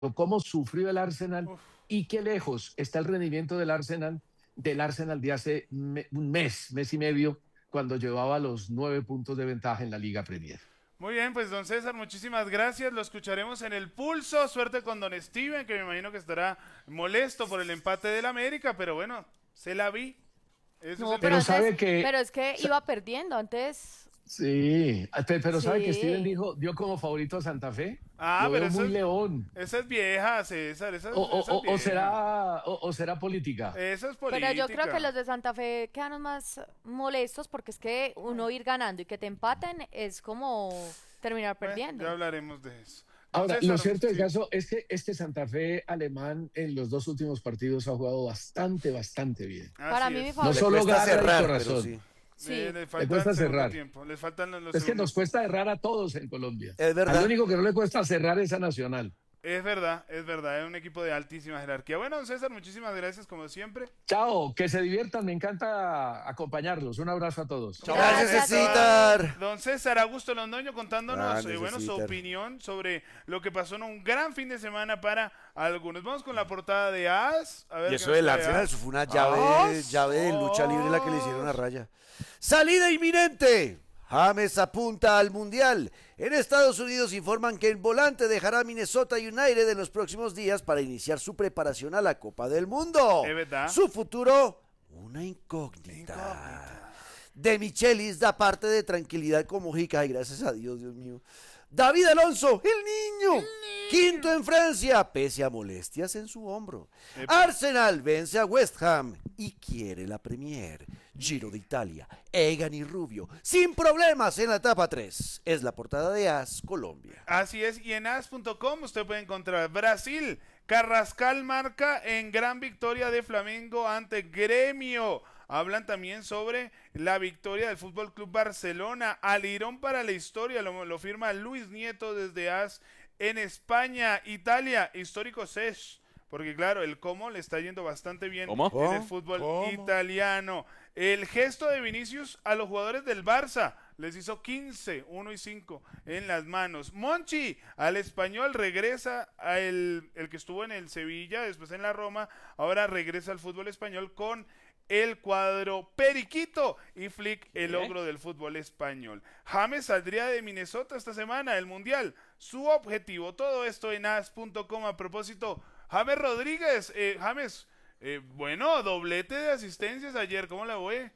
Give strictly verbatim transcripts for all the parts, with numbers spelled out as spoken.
cómo sufrió el Arsenal Uf. y qué lejos está el rendimiento del Arsenal, del Arsenal de hace me- un mes, mes y medio, cuando llevaba los nueve puntos de ventaja en la Liga Premier. Muy bien, pues don César, muchísimas gracias. Lo escucharemos en el pulso. Suerte con don Steven, que me imagino que estará molesto por el empate del América, pero bueno, se la vi. Ese es No, el pero Pero fútbol. antes, sabe que, pero es que sa- iba perdiendo, antes, sí, pe- pero sabe que Steven sí. dijo, dio como favorito a Santa Fe. Ah, Lo pero veo eso muy es, león. esa es vieja, César, esa O, es, o- esa es o- o vieja. será, o, o será política. Esa es Pero yo creo que política. los de Santa Fe quedan más molestos porque es que uno ir ganando y que te empaten es como terminar Bueno, ya perdiendo. hablaremos de eso. Don Ahora, lo César, cierto del sí. caso es que este Santa Fe alemán en los dos últimos partidos ha jugado bastante, bastante bien. Para Así mí mi es. No favorito. Le solo cuesta garra y cerrar, pero corazón. sí. Sí. Eh, le Le falta cuesta el segundo cerrar. tiempo. Les faltan los, los Es que nos segundos. cuesta errar a todos en Colombia. Es verdad. Al único que no le cuesta cerrar es a Nacional. Es verdad, es verdad. Es un equipo de altísima jerarquía. Bueno, don César, muchísimas gracias como siempre. Chao, que se diviertan, me encanta acompañarlos. Un abrazo a todos. Gracias, Gracias. César. Don César Augusto Londoño contándonos Grande, eh, bueno, su César. opinión sobre lo que pasó en un gran fin de semana para algunos. Vamos con la portada de As. A ver Y qué eso nos del trae Arsenal, As. eso fue una llave, As, llave de lucha libre la que le hicieron a As. Raya. Salida inminente. James apunta al Mundial. En Estados Unidos informan que el volante dejará Minnesota United en los próximos días para iniciar su preparación a la Copa del Mundo. ¿Es verdad? Su futuro, una incógnita. Incógnita. De Michelis da parte de tranquilidad con Mojica. Ay, gracias a Dios, Dios mío. David Alonso, el niño. Quinto en Francia, pese a molestias en su hombro. Epa. Arsenal vence a West Ham y quiere la Premier. Giro de Italia, Egan y Rubio, sin problemas en la etapa tres. Es la portada de As Colombia. Así es, y en as punto com usted puede encontrar Brasil. Carrascal marca en gran victoria de Flamengo ante Gremio. Hablan también sobre la victoria del Fútbol Club Barcelona. Alirón para la historia, lo, lo firma Luis Nieto desde As en España. Italia, histórico Sesh. Porque claro, el Como le está yendo bastante bien ¿Cómo? en el fútbol ¿Cómo? italiano. El gesto de Vinicius a los jugadores del Barça. Les hizo quince, uno y cinco en las manos. Monchi al Español regresa a el, el que estuvo en el Sevilla, después en la Roma. Ahora regresa al fútbol español con el cuadro Periquito y Flick, el logro del fútbol español. James saldría de Minnesota esta semana, el Mundial. Su objetivo, todo esto en as punto com. A propósito, James Rodríguez, eh, James, eh, bueno, doblete de asistencias ayer, ¿cómo la ve?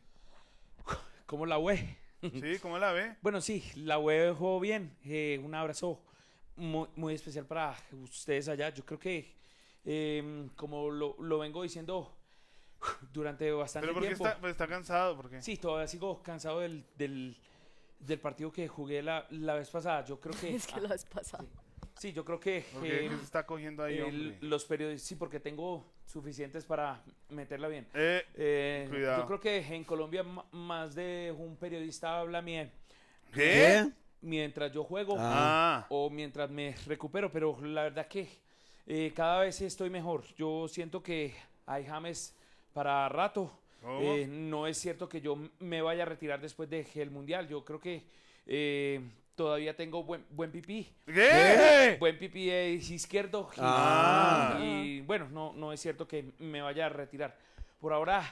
¿Cómo la ve? Sí, ¿cómo la ve? Bueno, sí, la ve jugó bien. Eh, un abrazo muy, muy especial para ustedes allá. Yo creo que, eh, como lo, lo vengo diciendo durante bastante Pero porque tiempo. está, pues está cansado, ¿por qué? Sí, todavía sigo cansado del, del, del partido que jugué la, la vez pasada. Yo creo que. Es que lo has pasado. Sí, sí, yo creo que. Porque eh, se está cogiendo ahí, el- hombre. los periodistas, sí, porque tengo suficientes para meterla bien. Eh, Eh, cuidado. Yo creo que en Colombia ma- más de un periodista habla bien ¿Qué? mientras yo juego Ah. o mientras me recupero, pero la verdad que eh, cada vez estoy mejor. Yo siento que hay James para rato. ¿Cómo? Eh, no es cierto que yo me vaya a retirar después del Mundial. Yo creo que eh, todavía tengo buen, buen pipí. ¿Qué? Buen pipí es izquierdo. Y, Ah. y, bueno, no, no es cierto que me vaya a retirar. Por ahora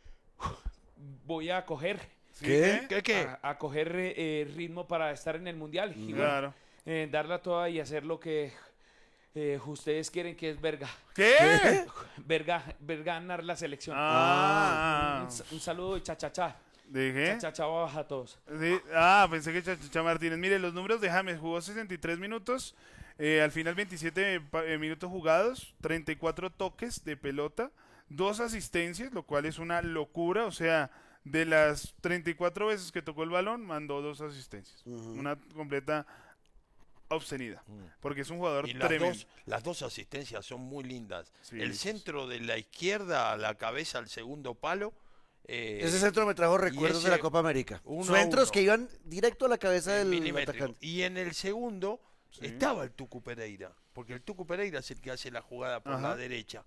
voy a coger, ¿Sí, ¿Qué? qué? ¿Qué? A, a coger eh, ritmo para estar en el Mundial. Y bueno, Claro. eh, darla toda y hacer lo que eh, ustedes quieren, que es verga. ¿Qué? Verga, verga ganar la selección. Ah. Un, un saludo y cha cha cha. ¿Dije? Cha cha cha baja a todos. Sí. Ah, pensé que Chacha Martínez. Mire, los números de James: jugó sesenta y tres minutos, eh, al final veintisiete pa- eh, minutos jugados, treinta y cuatro toques de pelota, dos asistencias, lo cual es una locura. O sea, de las treinta y cuatro veces que tocó el balón, mandó dos asistencias. Una completa obscenidad. Porque es un jugador Y las tremendo. dos, las dos asistencias son muy lindas. Sí. El centro de la izquierda a la cabeza al segundo palo. eh, Ese centro me trajo recuerdos ese de la Copa América. uno a Centros uno. que iban directo a la cabeza eh, del milimétrico. atacante. Y en el segundo estaba el Tucu Pereira. Porque el Tucu Pereira es el que hace la jugada por Ajá. la derecha.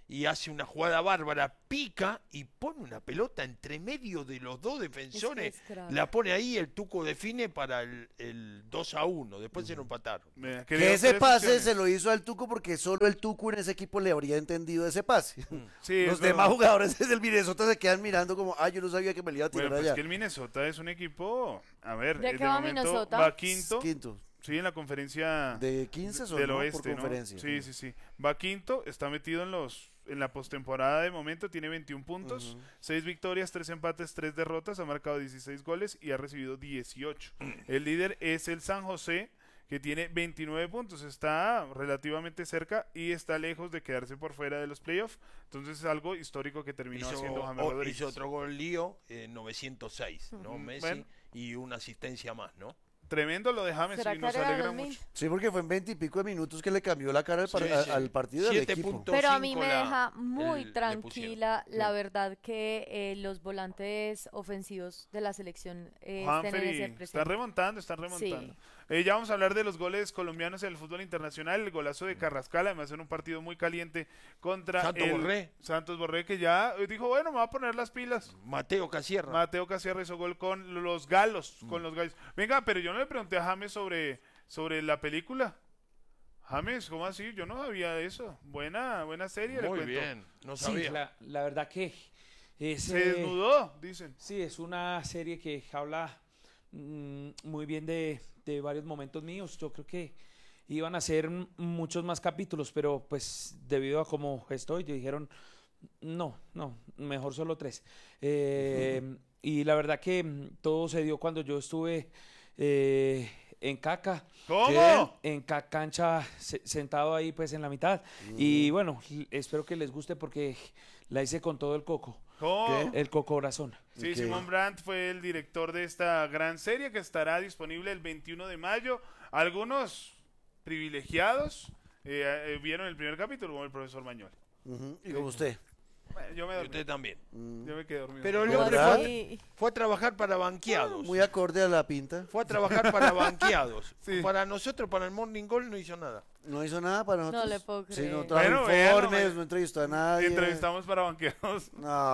y hace una jugada bárbara, pica y pone una pelota entre medio de los dos defensores, Es que es crack. la pone ahí, el Tuco define para el, el dos a uno, después se lo empataron. Mira, Que dio ese tres pase opciones. se lo hizo al Tuco porque solo el Tuco en ese equipo le habría entendido ese pase. Sí, Los es demás verdad. jugadores del Minnesota se quedan mirando como, ah, yo no sabía que me le iba a tirar Bueno, pues allá. que el Minnesota es un equipo, a ver, ¿De eh, qué de va momento Minnesota? va quinto, Quinto. sí, en la conferencia De quince son, del ¿no? oeste, por ¿no? conferencia. Sí, sí, sí. Va quinto, está metido en los en la postemporada de momento, tiene veintiún puntos, seis victorias, tres empates, tres derrotas, ha marcado dieciséis goles y ha recibido dieciocho. El líder es el San José, que tiene veintinueve puntos, está relativamente cerca y está lejos de quedarse por fuera de los playoffs, entonces es algo histórico que terminó Hizo, haciendo James o- Rodríguez. hizo otro gol Lío, eh, novecientos seis, ¿no? Messi, Bueno. y una asistencia más, ¿no? Tremendo lo de James ¿Será y que nos agregaron alegra mil? mucho. Sí, porque fue en veinte y pico de minutos que le cambió la cara al, par- Sí, a- sí. al partido del Siete equipo. puntos. Pero a mí cinco me la- deja muy el- le tranquila pusieron. la Sí. verdad que eh, los volantes ofensivos de la selección eh, estén en Juanferi, ese están presente. remontando, están remontando. Sí. Eh, ya vamos a hablar de los goles colombianos en el fútbol internacional. El golazo de Carrascal, además en un partido muy caliente contra Santos el Borré. Santos Borré, que ya eh, dijo, bueno, me va a poner las pilas. Mateo Casierra. Mateo Casierra hizo gol con los galos, con los gallos. Venga, pero yo no le pregunté a James sobre, sobre la película. James, ¿cómo así? Yo no sabía eso. Buena, buena serie, le Muy cuento. bien, no Sí, sabía. la, la verdad que es, Se eh, desnudó, dicen. sí, es una serie que habla mm, muy bien de, de varios momentos míos. Yo creo que iban a ser m- muchos más capítulos, pero pues debido a cómo estoy, dijeron, no, no, mejor solo tres. Eh, y la verdad que mm, todo se dio cuando yo estuve eh, en Caca. ¿Cómo? En ca- cancha, se- sentado ahí pues en la mitad. Y bueno, l- espero que les guste porque la hice con todo el coco, ¿Cómo? el coco corazón. Sí, Ok. Simón Brandt fue el director de esta gran serie que estará disponible el veintiuno de mayo. Algunos privilegiados eh, eh, vieron el primer capítulo, como el profesor Mañol. Ujú, y como usted. Bueno, yo me Y dormí. usted también. Yo me quedé dormido. Pero el ¿Cómo hombre ¿Verdad? así? Fue a trabajar para banqueados. Muy acorde a la pinta. Fue a trabajar para banqueados. Sí. Para nosotros, para el Morning Goal, no hizo nada. No hizo nada para nosotros. le puedo Sí, no creer. trajo Bueno, véanlo, informes, man. no entrevistó a nadie. Entrevistamos para banqueros.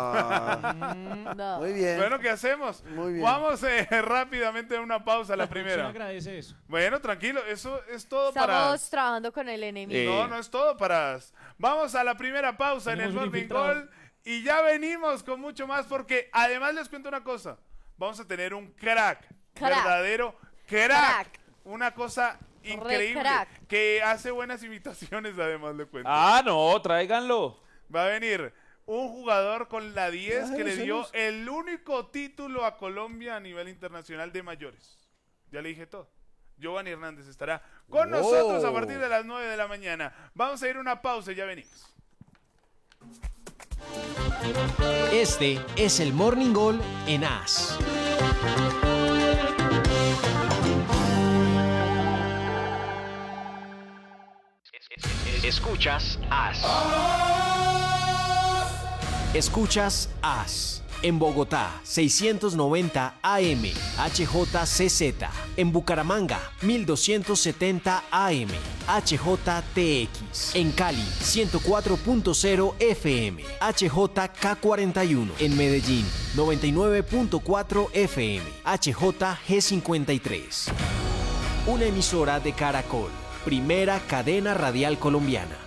No. No. Muy bien. Bueno, ¿qué hacemos? Muy bien. Vamos eh, rápidamente a una pausa, la primera. agradece eso. Bueno, tranquilo, eso es todo para... Estamos trabajando con el enemigo. No, no es todo para... Vamos a la primera pausa en el Tenemos un Morning infiltrado. Goal y ya venimos con mucho más porque además les cuento una cosa. Vamos a tener un crack, Crack. verdadero crack. Crack. Una cosa increíble crack. que hace buenas imitaciones además le cuento. Ah, no, tráiganlo. Va a venir un jugador con la diez que le dio el único título a Colombia a nivel internacional de mayores. Ya le dije todo. Giovanni Hernández estará con Wow. nosotros a partir de las nueve de la mañana. Vamos a ir a una pausa y ya venimos. Este es el Morning Goal en A S. Escuchas A S. Escuchas A S. En Bogotá, seiscientos noventa A M, H J C Z. En Bucaramanga, mil doscientos setenta A M, H J T X. En Cali, ciento cuatro punto cero F M, H J K cuarenta y uno. En Medellín, noventa y nueve punto cuatro F M, H J G cincuenta y tres. Una emisora de Caracol, primera cadena radial colombiana.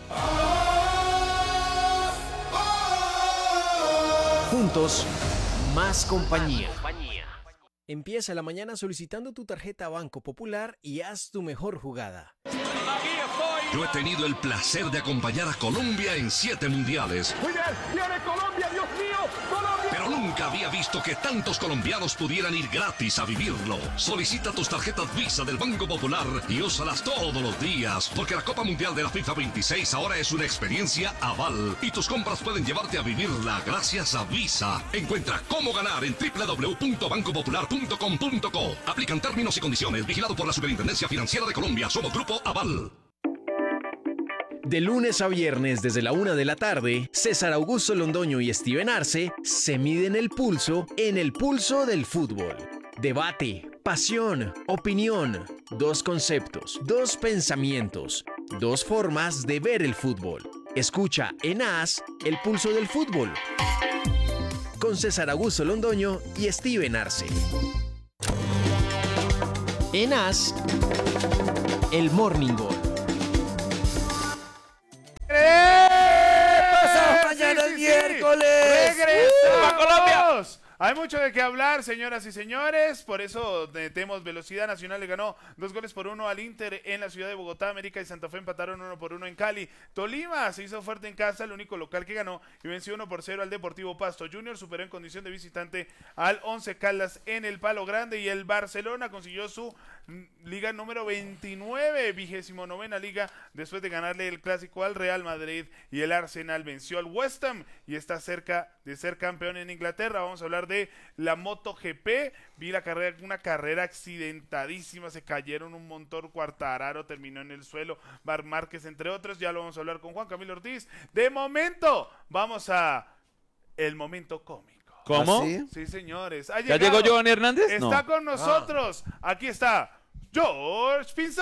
Juntos, más compañía. Empieza la mañana solicitando tu tarjeta Banco Popular y haz tu mejor jugada. Yo he tenido el placer de acompañar a Colombia en siete mundiales. Muy bien, viene Colombia, Dios mío, Colombia. Pero nunca había visto que tantos colombianos pudieran ir gratis a vivirlo. Solicita tus tarjetas Visa del Banco Popular y úsalas todos los días, porque la Copa Mundial de la FIFA veintiséis ahora es una experiencia aval y tus compras pueden llevarte a vivirla gracias a Visa. Encuentra cómo ganar en doble u doble u doble u punto banco popular punto com punto co. Aplican términos y condiciones. Vigilado por la Superintendencia Financiera de Colombia. Somos Grupo Aval. De lunes a viernes desde la una de la tarde, César Augusto Londoño y Steven Arce se miden el pulso en el pulso del fútbol. Debate, pasión, opinión, dos conceptos, dos pensamientos, dos formas de ver el fútbol. Escucha en As el pulso del fútbol con César Augusto Londoño y Steven Arce. En As, el Morning Gol. Pasado mañana sí, es sí, miércoles. sí. ¡Regresamos! Colombia! Hay mucho de qué hablar, señoras y señores. Por eso tenemos velocidad. Nacional le ganó dos goles por uno al Inter en la ciudad de Bogotá. América y Santa Fe empataron uno por uno en Cali. Tolima se hizo fuerte en casa, el único local que ganó, y venció uno por cero al Deportivo Pasto. Junior superó en condición de visitante al Once Caldas en el Palo Grande. Y el Barcelona consiguió su liga número veintinueve, vigésimo novena liga, después de ganarle el clásico al Real Madrid. Y el Arsenal venció al West Ham y está cerca de ser campeón en Inglaterra. Vamos a hablar de la MotoGP. Vi la carrera, una carrera accidentadísima, se cayeron un montón. Quartararo terminó en el suelo, Marc Márquez entre otros. Ya lo vamos a hablar con Juan Camilo Ortiz. De momento, vamos a el momento cómico. ¿Cómo? ¿Ah, sí? Sí, señores. Ha ¿Ya llegado, llegó Giovanni Hernández? Está No. con nosotros. Aquí está George Pinzón.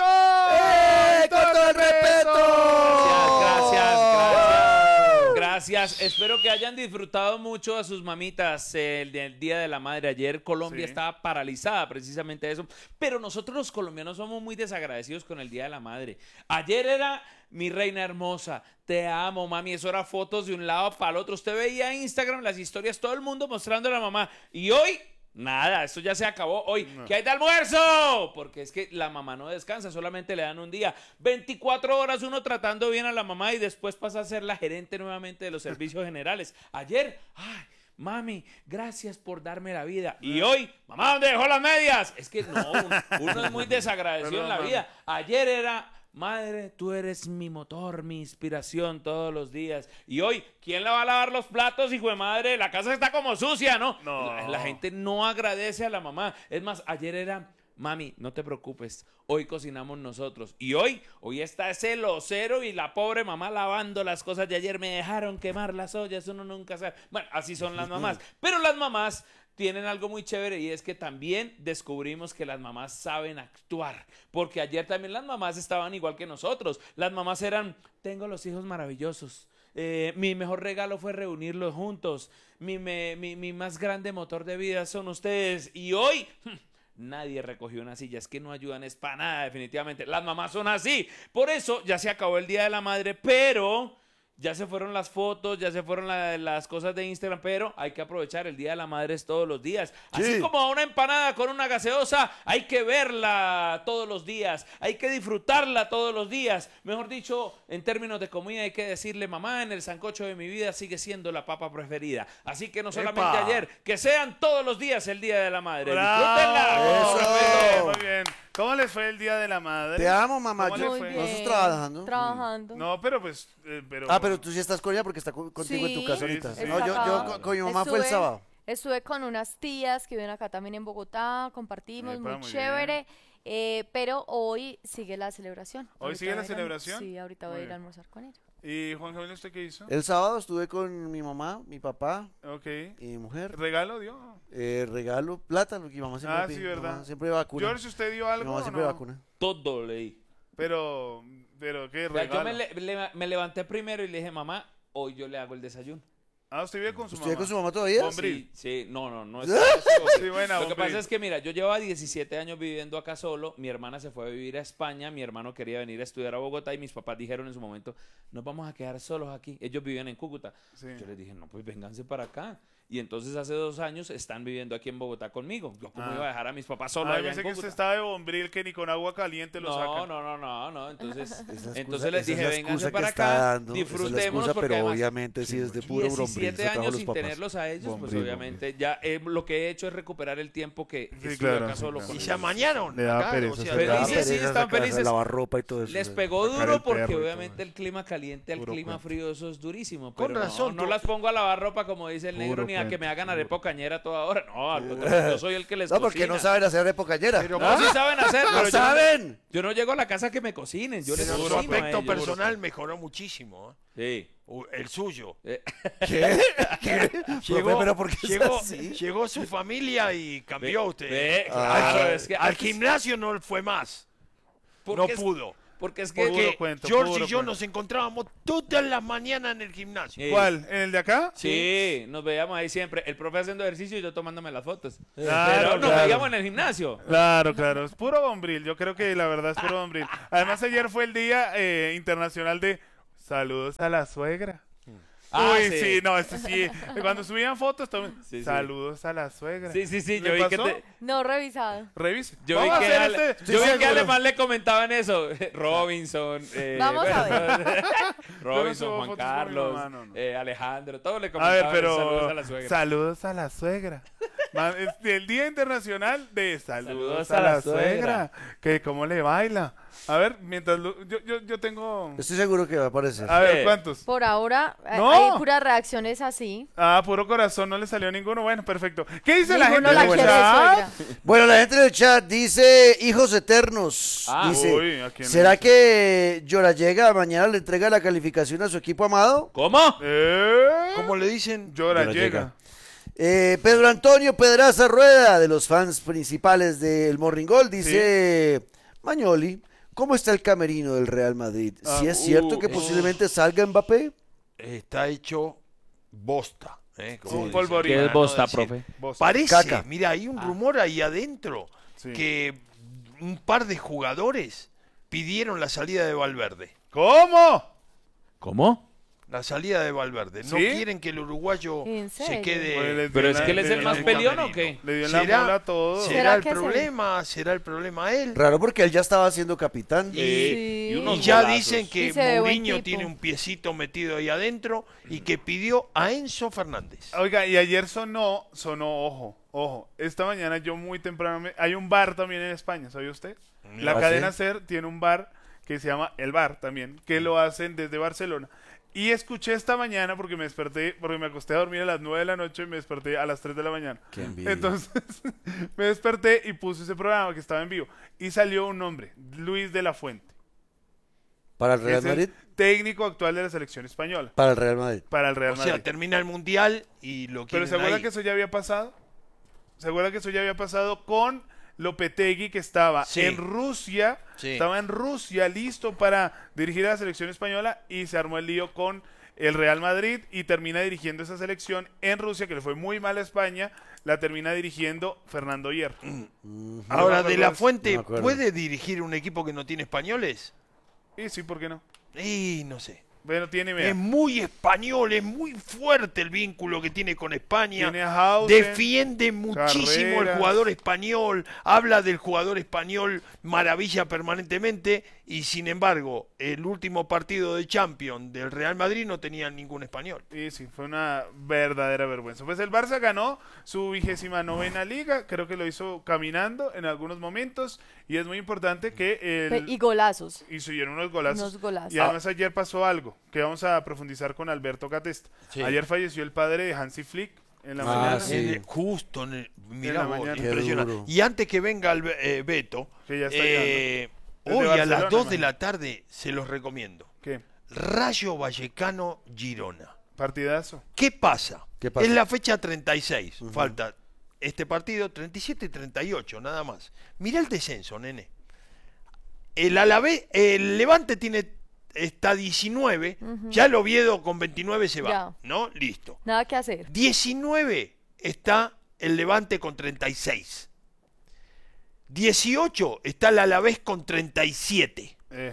¡Eh! ¡Con todo el respeto! Gracias, gracias, gracias. Gracias. Espero que hayan disfrutado mucho a sus mamitas el, el Día de la Madre. Ayer Colombia Sí. estaba paralizada precisamente de eso. Pero nosotros los colombianos somos muy desagradecidos con el Día de la Madre. Ayer era mi reina hermosa, te amo, mami. Eso era fotos de un lado para el otro. Usted veía en Instagram las historias, todo el mundo mostrando a la mamá. Y hoy... nada, esto ya se acabó hoy. No. ¿Qué hay de almuerzo? Porque es que la mamá no descansa, solamente le dan un día. veinticuatro horas uno tratando bien a la mamá y después pasa a ser la gerente nuevamente de los servicios generales. Ayer, ay, mami, gracias por darme la vida. Y hoy, mamá, ¿dónde dejó las medias? Es que no, uno, uno es muy desagradecido en la Perdón, vida. Ayer era... madre, tú eres mi motor, mi inspiración todos los días. Y hoy, ¿quién le va a lavar los platos, hijo de madre? La casa está como sucia, ¿no? No. La, la gente no agradece a la mamá. Es más, ayer era, mami, no te preocupes, hoy cocinamos nosotros. Y hoy, hoy está ese locero y la pobre mamá lavando las cosas de ayer. Me dejaron quemar las ollas, uno nunca sabe. Bueno, así son las mamás. Pero las mamás... tienen algo muy chévere y es que también descubrimos que las mamás saben actuar, porque ayer también las mamás estaban igual que nosotros. Las mamás eran, tengo los hijos maravillosos, eh, mi mejor regalo fue reunirlos juntos, mi, me, mi, mi más grande motor de vida son ustedes. Y hoy... nadie recogió una silla, es que no ayudan, es para nada, definitivamente. Las mamás son así. Por eso ya se acabó el Día de la Madre, pero... ya se fueron las fotos, ya se fueron la, las cosas de Instagram, pero hay que aprovechar, el Día de la Madre es todos los días. Así Sí. como a una empanada con una gaseosa, hay que verla todos los días, hay que disfrutarla todos los días. Mejor dicho, en términos de comida hay que decirle, mamá, en el sancocho de mi vida sigue siendo la papa preferida. Así que no solamente ¡Epa! ayer, que sean todos los días el Día de la Madre. ¡Bravo! ¡Disfrútenla! Eso. Muy bien, muy bien. ¿Cómo les fue el Día de la Madre? Te amo, mamá. ¿Cómo Yo- le Muy fue? ¿No bien. estás trabajando? Trabajando. No, pero pues... eh, pero... Ah, pero tú sí estás con ella porque está co- contigo en tu Sí, casa Sí, ahorita. sí, sí. No, yo, yo Está con, con mi mamá fue el Estuve- sábado. Estuve con unas tías que viven acá también en Bogotá, compartimos, Epa, muy muy chévere. eh, pero hoy sigue la celebración. ¿Hoy Ahorita sigue la voy a ir a- celebración? Sí, ahorita Muy voy a ir bien. a almorzar con ella. ¿Y Juan Camilo, usted qué hizo? El sábado estuve con mi mamá, mi papá Ok. y mi mujer. ¿Regalo dio? Eh, regalo plátano, que mi mamá siempre Ah, pide. sí, Mi ¿verdad? mamá siempre vacuna. George, ¿usted dio Mi algo mamá o siempre no? vacuna. Todo leí. Pero, pero, ¿qué O sea, regalo? yo me, le- le- me levanté primero y le dije, mamá, hoy yo le hago el desayuno. Ah, ¿usted vive con su ¿Usted mamá? con su mamá todavía? Bombril. Sí, sí, no, no, no es. Sí, buena, Lo que Bombril. pasa es que, mira, yo llevaba diecisiete años viviendo acá solo, mi hermana se fue a vivir a España, mi hermano quería venir a estudiar a Bogotá y mis papás dijeron en su momento, nos vamos a quedar solos aquí. Ellos vivían en Cúcuta. Sí. Yo les dije, no, pues vénganse para acá. Y entonces hace dos años están viviendo aquí en Bogotá conmigo. Yo cómo Ah. iba a dejar a mis papás solos Ah, allá pensé en que usted Cúcuta. estaba de Bombril que ni con agua caliente lo No, sacan. no, no, no, no. Entonces, Esa excusa- entonces les esa es dije, la vénganse excusa que para está acá, dando, esa es la disfrutémonos excusa, porque pero además obviamente sí es de puro Bombril. diecisiete se trajo años los sin papás. tenerlos a ellos, pues Bombril, obviamente ya eh, lo que he hecho es recuperar el tiempo que Sí, estuve claro, acá sí, solo claro. con Y ellos. se amañaron. Le da acá, pereza, o sea, se Le da Felices, sí, pereza están sacar, felices. lavar ropa y todo eso. Les sí. pegó Sacar duro el porque perro y todo obviamente eso. el clima caliente al Puro clima cuento. frío eso es durísimo. Con Pero razón, no, no tú- las pongo a lavar ropa como dice el Puro negro ni a que cuento, me hagan puro. arepa cañera toda hora. No, al contrario, yo soy el que les No, porque cocina. no saben hacer época Pero No, sí saben hacer, ¡No pero yo no- saben! Yo no llego a la casa que me cocinen, yo les pero su cocino a aspecto ellos. personal mejoró muchísimo. ¿eh? Sí. U- El suyo. Eh, ¿Qué? ¿Qué? Llegó, Profe, ¿pero por qué es llegó, así? llegó su familia y cambió ve- usted. ve, Ah, claro, al, es que al antes- gimnasio no fue más. porque No es- pudo. Porque es que... Puro Porque cuento, George puro y yo cuento. nos encontrábamos todas las mañanas en el gimnasio. Eh, ¿Cuál? ¿En el de acá? Sí, nos veíamos ahí siempre. El profe haciendo ejercicio y yo tomándome las fotos. Claro, Pero nos claro. veíamos en el gimnasio. Claro, claro, es puro bombril, yo creo que la verdad es puro bombril. Además ayer fue el día eh, internacional de saludos a la suegra. Ah, Uy, sí. sí. no, este sí, cuando subían fotos también, Sí, sí. saludos a la suegra. Sí, sí, sí, ¿Le yo vi que pasó? te... No revisado. Revise. Yo vi Vamos a que, hacer Ale- este- yo vi que seguro. además le comentaban eso. Robinson, eh, Vamos a ver. Robinson, subo Juan fotos con mi Carlos, mamá, no, no. eh, Alejandro, todos le A comentaban ver, pero saludos a la suegra. saludos a la suegra. Ma- es El Día Internacional de Saludos, Saludos a, a la, la suegra. Que cómo le baila. A ver, mientras lo- yo, yo, yo tengo... Estoy seguro que va a aparecer. A ver, Eh. ¿cuántos? Por ahora eh, No. hay puras reacciones así. Ah, puro corazón, no le salió ninguno. Bueno, perfecto. ¿Qué dice la gente Ninguno la del quiere de chat? suegra. Bueno, la gente del chat dice hijos eternos. Ah, dice, uy, ¿a quién ¿será le que Llorallega mañana le entrega la calificación a su equipo amado? ¿Cómo? Eh, ¿Cómo le dicen? Llora, Llora, llega. llega. Eh, Pedro Antonio Pedraza Rueda, de los fans principales del Morning Gold, dice, Mañoli, ¿cómo está el camerino del Real Madrid? Ah, ¿Si es cierto uh, que eh. posiblemente salga Mbappé? Está hecho bosta. ¿eh? Como Un dicen. polvorín. ¿Qué es Para no bosta, decir- profe? Vos. Parece, Caca. mira, hay un rumor ahí adentro Sí. que un par de jugadores pidieron la salida de Valverde. ¿Cómo? ¿Cómo? La salida de Valverde. No ¿Sí? quieren que el uruguayo ¿En se serio? quede. Pues les Pero dio es la- que él es le el dio más la- peleón ¿o qué? Le dio la ¿Será? bola a todo. ¿Será, ¿Será el que es él? problema? ¿Será el problema a él? Raro porque él ya estaba siendo capitán. Y, Sí. y unos ya golazos. dicen que Y se ve buen Mourinho tipo. tiene un piecito metido ahí adentro y que pidió a Enzo Fernández. Oiga, y ayer sonó, sonó, ojo, ojo. Esta mañana yo muy temprano, me- hay un bar también en España, ¿sabe usted? La ¿Ah, cadena sí? SER tiene un bar que se llama El Bar también, que lo hacen desde Barcelona. Y escuché esta mañana porque me desperté, porque me acosté a dormir a las nueve de la noche y me desperté a las tres de la mañana. Qué envidia. Entonces me desperté y puse ese programa que estaba en vivo. Y salió un nombre, Luis de la Fuente. ¿Para el que Real es el Madrid? técnico actual de la selección española. Para el Real Madrid. Para el Real O Madrid. sea, termina el mundial y lo Pero quieren ¿se acuerdan ahí. que eso ya había pasado? ¿Se acuerdan que eso ya había pasado con Lopetegui, que estaba Sí. en Rusia? Sí. Estaba en Rusia listo para dirigir a la selección española y se armó el lío con el Real Madrid y termina dirigiendo esa selección en Rusia, que le fue muy mal a España, la termina dirigiendo Fernando Hierro. Ahora, No me De la acuerdo. Fuente, No me acuerdo. ¿puede dirigir un equipo que no tiene españoles? Y sí, ¿por qué no? Y no sé. Bueno, tiene, vea, Es muy español, es muy fuerte el vínculo que tiene con España. tiene a Hausen, Defiende muchísimo el Carreras. jugador español, habla del jugador español maravilla permanentemente y sin embargo el último partido de Champions del Real Madrid no tenía ningún español. Y sí, fue una verdadera vergüenza. Pues el Barça ganó su vigésima novena liga, creo que lo hizo caminando en algunos momentos y es muy importante que Pe- el... Y golazos. y subieron unos golazos. Unos golazos. Y además ayer pasó algo que vamos a profundizar con Alberto Catesta. Sí. Ayer falleció el padre de Hansi Flick en la Ah, mañana. sí. En el- justo en el, mirá la vos, mañana. Qué impresionante. duro. Y antes que venga el, eh, Beto, Que ya está eh, Desde hoy a Barcelona, las dos de imagino. la tarde se los recomiendo. ¿Qué? Rayo Vallecano Girona. Partidazo. ¿Qué pasa? ¿Qué pasa? Es la fecha treinta y seis. Falta este partido treinta y siete y treinta y ocho, nada más. Mirá el descenso, nene. El Alavés, el Levante tiene está diecinueve, ya el Oviedo con veintinueve se va, Ya. ¿no? Listo. Nada que hacer. diecinueve está el Levante con treinta y seis. dieciocho está el Alavés con treinta y siete. Eh.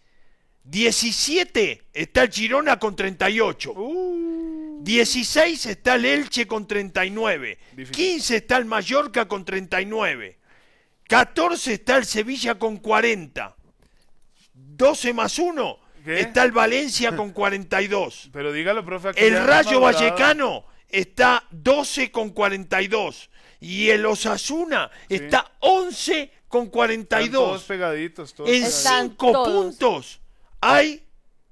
diecisiete está el Girona con treinta y ocho. dieciséis está el Elche con treinta y nueve. Difícil. quince está el Mallorca con treinta y nueve. catorce está el Sevilla con cuarenta. doce más uno ¿Qué? está el Valencia con cuarenta y dos. Pero dígalo, profe. aquí El ya Rayo hemos hablado. Vallecano está doce con cuarenta y dos. Y el Osasuna está once con cuarenta y Están todos dos. pegaditos. Todos En pegaditos. Están cinco todos. puntos hay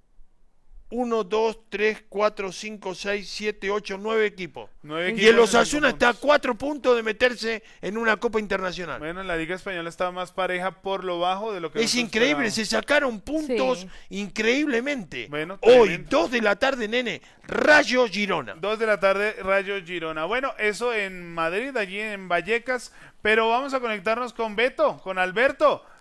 uno, dos, tres, cuatro, cinco, seis, siete, ocho, nueve equipos. Nueve Y equipos el en Osasuna cinco está a puntos. cuatro puntos de meterse en una Copa Internacional. Bueno, la Liga Española está más pareja por lo bajo de lo que Es nosotros increíble, esperábamos. se sacaron puntos Sí. increíblemente. Bueno, Hoy, tremendo. dos de la tarde, nene, Rayo Girona. Dos de la tarde, Rayo Girona. Bueno, eso en Madrid, allí en Vallecas. Pero vamos a conectarnos con Beto, con Alberto.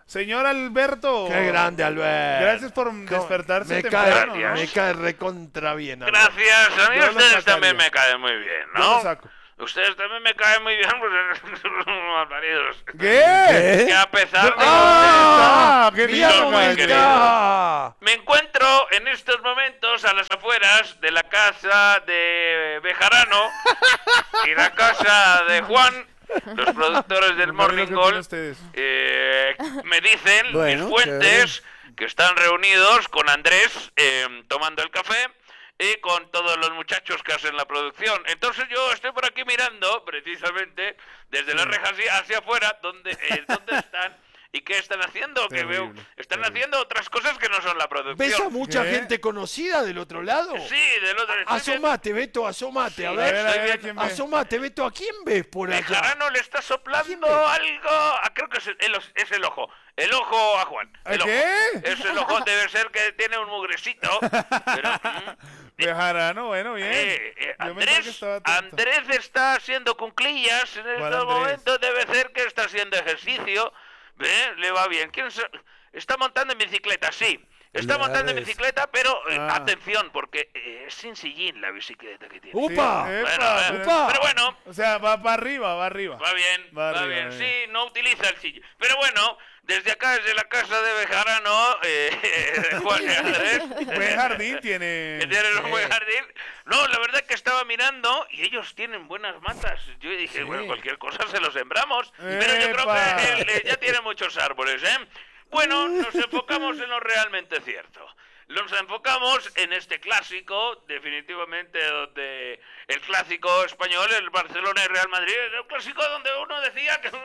Señor Alberto. Qué grande, Alberto. Gracias por despertarse me temprano, cae, ¿no? Me cae recontra bien, Alberto. Gracias, a mí Yo lo ustedes sacaría. también me caen muy bien, Yo lo ¿no? saco. Ustedes también me caen muy bien, pues son unos maridos. ¿Qué? Que a pesar de ¡Ah! ¡Qué Mira bien, cómo muy Alberto! está. Me encuentro en estos momentos a las afueras de la casa de Bejarano y la casa de Juan, los productores del Marido, Morning ¿qué opinan Call. ustedes? Eh, me dicen Bueno, mis fuentes que están reunidos con Andrés eh, tomando el café y con todos los muchachos que hacen la producción. Entonces yo estoy por aquí mirando, precisamente, desde las rejas hacia, hacia afuera, donde, eh, dónde están y qué están haciendo, que Terrible, veo, están terrible. haciendo otras cosas que no son la producción. ¿Ves a mucha ¿Qué? gente conocida del otro lado? Sí, del otro. estoy viendo- Asomate, Beto, asomate. Sí, a A ver, ver, a estoy ver, ¿a viendo- quién ve? asomate, Beto. ¿A quién ves por allá? Bejarano le está ¿Quién soplando es? algo. Ah, creo que es el, el os- es el ojo. El ojo a Juan. El ¿A ojo. qué? Es el ojo, debe ser que tiene un mugrecito. Pero, mm, Bejarano, bueno, bien. eh, eh, Yo pensaba que Andrés, estaba atento. Andrés está haciendo cunclillas en ¿Cuál estos Andrés? momentos. Debe ser que está haciendo ejercicio. ¿Ve? Le va bien. ¿Quién sa- Está montando en bicicleta, sí. Está Ya montando en ves. bicicleta, pero eh, Ah. atención, porque eh, es sin sillín la bicicleta que tiene. ¡Upa! Sí, Bueno, epa, eh, pero- upa. pero bueno, O sea, va para arriba, va arriba. va bien, Va va, arriba, bien. va Sí, bien. no utiliza el sillín. Pero bueno, desde acá, desde la casa de Bejarano, eh, Juan y Andrés. Buen jardín tiene. Que tienen un buen jardín. No, la verdad que estaba mirando y ellos tienen buenas matas. Yo dije, bueno, cualquier cosa se lo sembramos. Pero yo creo ¡Epa! que él, eh, ya tiene muchos árboles, ¿eh? Bueno, nos enfocamos en lo realmente cierto. Nos enfocamos en este clásico, definitivamente donde el clásico español, el Barcelona y Real Madrid, el clásico donde uno decía que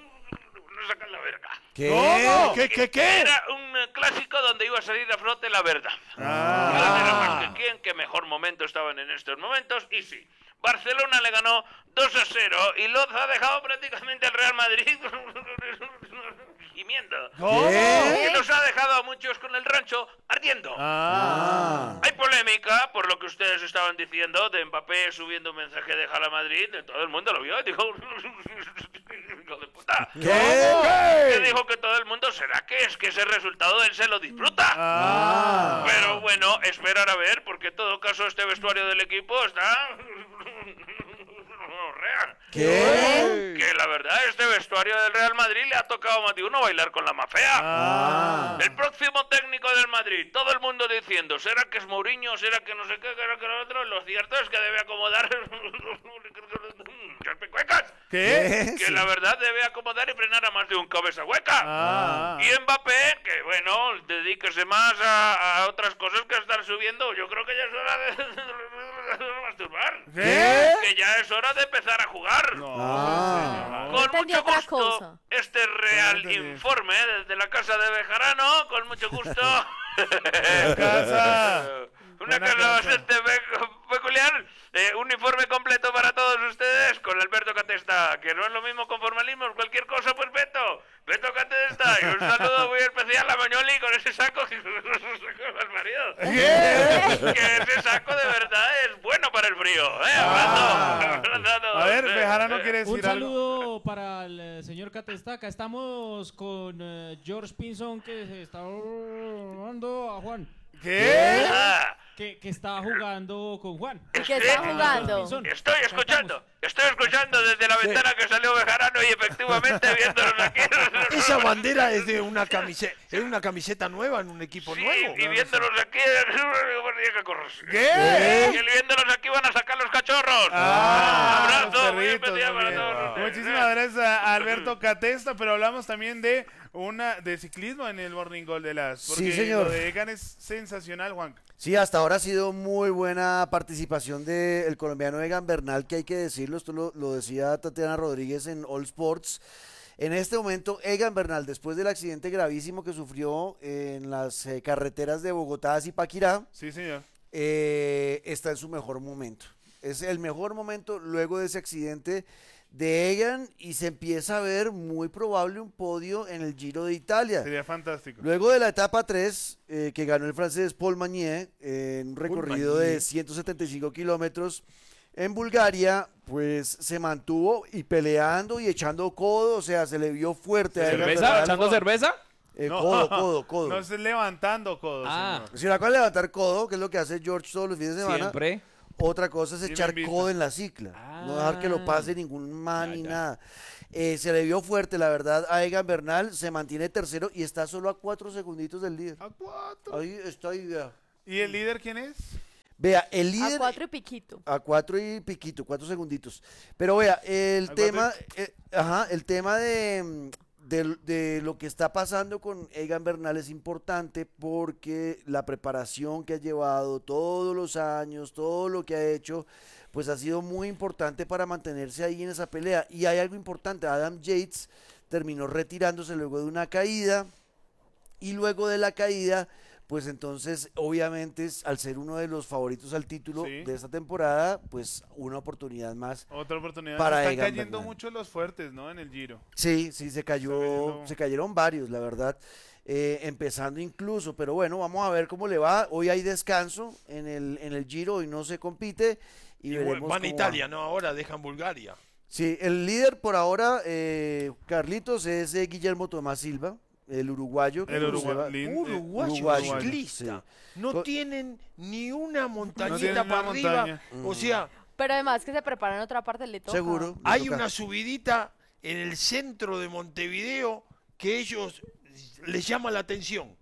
no sacan la verga. ¿Qué? ¿Cómo? ¿Qué, qué, qué? Era un eh, clásico donde iba a salir a flote la verdad. Ah. ¿Quién era más que quién? ¿Qué mejor momento estaban en estos momentos? Y sí, Barcelona le ganó dos a cero y los ha dejado prácticamente al Real Madrid gimiendo. ¿Cómo? ¿Qué? Y los ha dejado a muchos con el rancho ardiendo. Ah. Hay polémica por lo que ustedes estaban diciendo de Mbappé subiendo un mensaje de Jala Madrid, de todo el mundo lo vio y dijo, hijo de puta. ¿Qué? Que dijo que todo el mundo, ¿será que es que ese resultado él se lo disfruta? Ah. Pero bueno, esperar a ver, porque en todo caso este vestuario del equipo está... real. ¿Qué? Que la verdad, este vestuario del Real Madrid le ha tocado a más de uno bailar con la más fea. Ah. El próximo técnico del Madrid, todo el mundo diciendo, ¿será que es Mourinho? ¿Será que no sé qué? ¿Será que lo otro? Lo cierto es que debe acomodar... ¡Las pecuecas! ¿Qué? Que la verdad debe acomodar y frenar a más de un cabeza hueca. Ah. Y Mbappé, que bueno, dedíquese más a, a otras cosas que a estar subiendo. Yo creo que ya es hora de masturbar. ¿Qué? Que ya es hora de empezar a jugar. No, Ah. señor. Con entendí mucho otra gusto, cosa. este real entendí. informe desde la casa de Bejarano, con mucho gusto. Casa. Una Buena casa casa. bastante pe- peculiar. Eh, un informe completo para todos ustedes con Alberto Catesta, que no es lo mismo con formalismos, cualquier cosa, pues Beto. Beto Catesta, y un saludo muy especial a Mañoli con ese saco que al marido. ¿Qué? Que ese saco de verdad es bueno para el frío, ¿eh? Ah. Hablando- hablando A ver, de- Bejarano quiere Un decir algo. saludo para el eh, señor Catestaca. Estamos con eh, George Pinson que se está jugando a Juan. ¿Qué? Ah, Que, que está jugando con Juan. ¿Y qué está Sí. jugando? Pinzón. Estoy Acá escuchando, estamos. estoy escuchando desde la ventana que salió Bejarano y efectivamente viéndonos aquí. Esa bandera es de una camiseta, es una camiseta nueva en un equipo Sí, nuevo. y viéndonos aquí, que corres. ¿Qué? Y viéndonos aquí van a sacar los cachorros. Ah, Un los abrazo muy perritos, especial muy para bien. todos. Muchísimas gracias a Alberto Catesta, pero hablamos también de una de ciclismo en el Morning Goal de las. Porque Sí, señor. lo de Egan es sensacional, Juan. Sí, hasta ahora ha sido muy buena participación del colombiano Egan Bernal, que hay que decirlo, esto lo, lo decía Tatiana Rodríguez en All Sports. En este momento, Egan Bernal, después del accidente gravísimo que sufrió en las eh, carreteras de Bogotá a Zipaquirá, Sí, señor. eh, está en su mejor momento. Es el mejor momento luego de ese accidente de Egan y se empieza a ver muy probable un podio en el Giro de Italia. Sería fantástico. Luego de la etapa tres, eh, que ganó el francés Paul Magnier, eh, en un recorrido Magnier. de ciento setenta y cinco kilómetros, en Bulgaria, pues se mantuvo y peleando y echando codo, o sea, se le vio fuerte a Egan ¿Cerveza? Bernal. ¿Echando cerveza? Eh, No, codo, codo, codo. No estés levantando codo, Ah. señor. Si la cual levantar codo, que es lo que hace George todos los fines de semana. Siempre. Otra cosa es Y me echar invita. codo en la cicla. No dejar que lo pase ningún man Ya, ni ya. nada. Eh, se le vio fuerte, la verdad, a Egan Bernal. Se mantiene tercero y está solo a cuatro segunditos del líder. A cuatro. Ahí está ahí, vea. ¿Y el líder quién es? Vea, el A líder... cuatro y piquito. A cuatro y piquito, cuatro segunditos. Pero vea, el A tema, cuatro eh, ajá, el tema de, mm, de, de lo que está pasando con Egan Bernal es importante porque la preparación que ha llevado todos los años, todo lo que ha hecho, pues ha sido muy importante para mantenerse ahí en esa pelea. Y hay algo importante, Adam Yates terminó retirándose luego de una caída y luego de la caída, pues entonces obviamente es- al ser uno de los favoritos al título Sí. de esta temporada, pues una oportunidad más. Otra oportunidad. Para Están Egan cayendo Bernal. mucho los fuertes, ¿no? En el Giro. Sí, sí, se cayó, cayendo- se cayeron varios, la verdad, eh, empezando incluso, pero bueno, vamos a ver cómo le va. Hoy hay descanso en el, en el Giro, hoy no se compite y, Y veremos van a cómo Italia, va. ¿no? Ahora dejan Bulgaria. Sí, el líder por ahora, eh, Carlitos, es eh, Guillermo Tomás Silva, el uruguayo. que El no se Uruguay- va- lin- eh, Uruguayo, uruguayo, ciclista. sí. No Co- tienen ni una montañita tienen una para arriba. montaña. O sea, Pero además que se preparan en otra parte, le toca. Seguro. le hay toca. una subidita en el centro de Montevideo que ellos les llama la atención.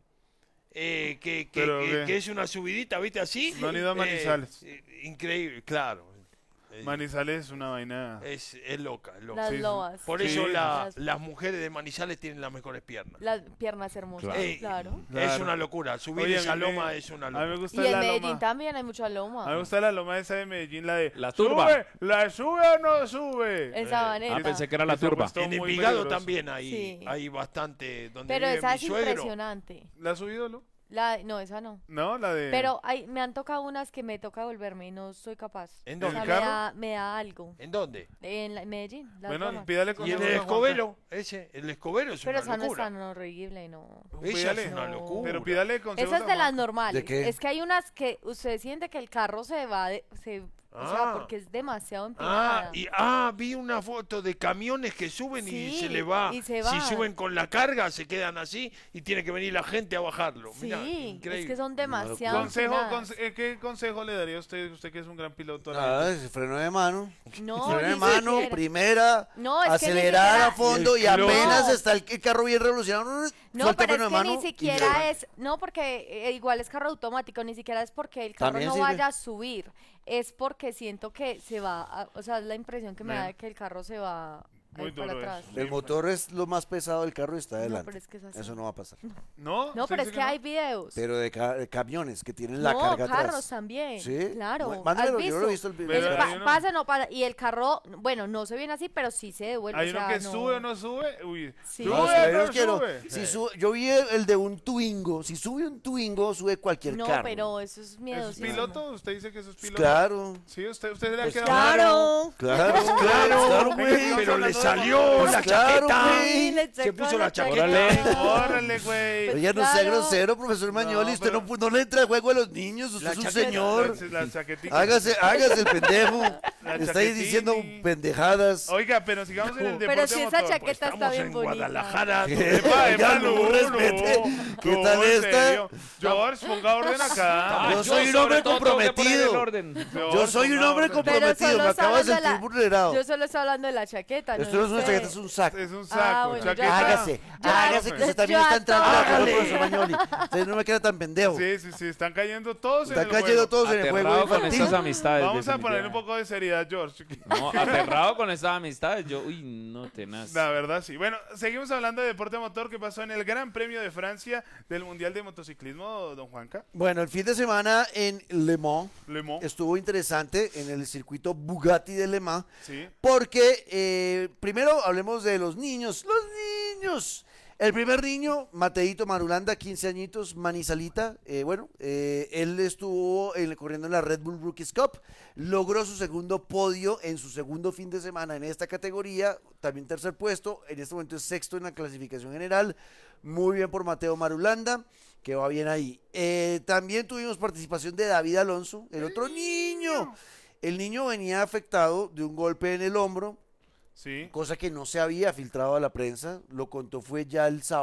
Eh, que, que, Pero que- qué. que es una subidita, ¿viste? Así. No han ido a Eh, Manizales. eh, increíble, claro. Eh, Manizales es una vaina. es, es loca, es loca. Las Sí, sí. lobas. Por Sí. eso la- Las- las mujeres de Manizales tienen las mejores piernas. Las piernas hermosas, Eh, claro. Es Claro. una locura. Subir Oye, a esa mí me- loma es una A mí me locura. gusta Y en la Medellín loma. también hay mucha A mí me loma. gusta la loma esa de Medellín, la de. La turba. ¿Sube? ¿La sube o no sube? En Eh, Sabaneta. Ah, pensé que era la se ha turba. puesto En muy Envigado peligroso. también hay, Sí. hay bastante. Donde Pero vive esa mi es suegro. impresionante. ¿La ha subido, Lu? La, no, esa no. No, la de. Pero hay, me han tocado unas que me toca volverme y no soy capaz. ¿En O dónde? sea, ¿El me carro? da, me da algo. ¿En dónde? En, la- en Medellín. Las Bueno, lomas. pídale Y en consejos el a Juanca. Escobero, ese, el Escobero es Pero una esa no es locura. tan horrible, no. Esa Pídale. es una No. locura. Pero pídale consejos Esa es a de las Juanca. normales. ¿De qué? Es que hay unas que usted siente que el carro se va, de- se, o sea, Ah. porque es demasiado empinada. Ah, y, ah, vi una foto de camiones que suben y Sí, se le va. y se Si va. suben con la carga, se quedan así y tiene que venir la gente a bajarlo. Sí, Mirá, es increíble. que son demasiado Consejo, empinadas. conse- eh, ¿Qué consejo le daría a usted, usted que es un gran piloto? a la Ah, gente? ese freno de mano. No, freno de ni mano, siquiera. primera, No, es que ni acelerar siquiera- a fondo y, Y el clon. apenas No. está el, el carro bien revolucionado. No, suelta pero freno es de que mano ni y siquiera le- es, no porque eh, igual es carro automático, ni siquiera es porque el carro También no sirve. vaya a subir, es porque siento que se va, a- o sea, es la impresión que me da Ven. de que el carro se va a Muy ir para duro atrás. eso. El motor es lo más pesado del carro y está No, adelante. pero es que es así. Eso no va a pasar. ¿No? No, ¿Usted pero es dice que no? hay videos. Pero de, ca- de camiones que tienen la no, carga carros atrás. también. ¿Sí? Claro. Bueno, ¿Has mándamelo, yo no lo he visto? visto el Pero Es hay pa- uno- pasa, no pasa. Y el carro, bueno, no se viene así, pero sí se devuelve. Hay o uno sea, que no. sube o no sube. Uy, Sí. ¿sube No, o si no yo quiero- sube? si su- yo vi el, el de un Twingo. Si sube un Twingo, sube cualquier No, carro. pero eso es ¿Eso miedo. es piloto? ¿Usted dice que eso es piloto? Claro. Sí, usted, usted se le ha Pues quedado Claro. Claro, Claro, claro, Venga, güey. pero le Pues salió Pues la claro, chaqueta. güey. le Se sacó puso la chaqueta. Órale, güey. Oye, no sea Claro. grosero, profesor Mañoli. No, usted pero- no, pu- no le entra el juego a los niños. Usted La es un chaqueta, señor. La, la chaquetica. Hágase, hágase el pendejo. La Está ahí chaquetini. diciendo pendejadas. Oiga, pero sigamos en el deporte Pero si esa motor. chaqueta Pues está estamos bien en bonita. Guadalajara. Epa, Oiga, epa, no, Lu, respete. Lu. ¿Qué No, tal en esta? serio. George, ponga orden acá. Yo yo soy un sobre hombre todo tengo que poner el comprometido. orden. Yo soy un ponga hombre orden. comprometido. solo Me está acabo de hablando de sentir la- vulnerado. Yo solo estoy hablando de la chaqueta. Esto no es una sé. chaqueta, es un saco. Es un saco. Ah, bueno, ya. chaqueta. Hágase, Ya, hágase que yo- usted también yo está a entrando a todo. la juego, Hágale. profesor Mañoli. Usted no me queda tan pendejo. Sí, sí, sí, están cayendo todos en Está el cayendo juego. todos en el juego Aterrado con infantil. estas amistades. Vamos a poner un definitivamente. poco de seriedad, George. No, aterrado con estas amistades. Yo, uy, no tenaz. La verdad, sí. Bueno, seguimos hablando de deporte motor que pasó en el Gran Premio de Francia del Mundial de Motociclismo, don Juanca. Bueno, el fin de semana en Le Mans Le Mans. estuvo interesante en el circuito Bugatti de Le Mans. Sí. Porque, eh, primero hablemos de los niños. ¡Los niños! El primer niño, Mateito Marulanda, quince añitos, Manizalita. eh, bueno, eh, él estuvo en- corriendo en la Red Bull Rookies Cup. Logró su segundo podio en su segundo fin de semana en esta categoría. También tercer puesto. En este momento es sexto en la clasificación general. Muy bien por Mateo Marulanda, que va bien ahí. Eh, también tuvimos participación de David Alonso, el otro niño. El niño venía afectado de un golpe en el hombro, Sí. cosa que no se había filtrado a la prensa. Lo contó fue ya el sábado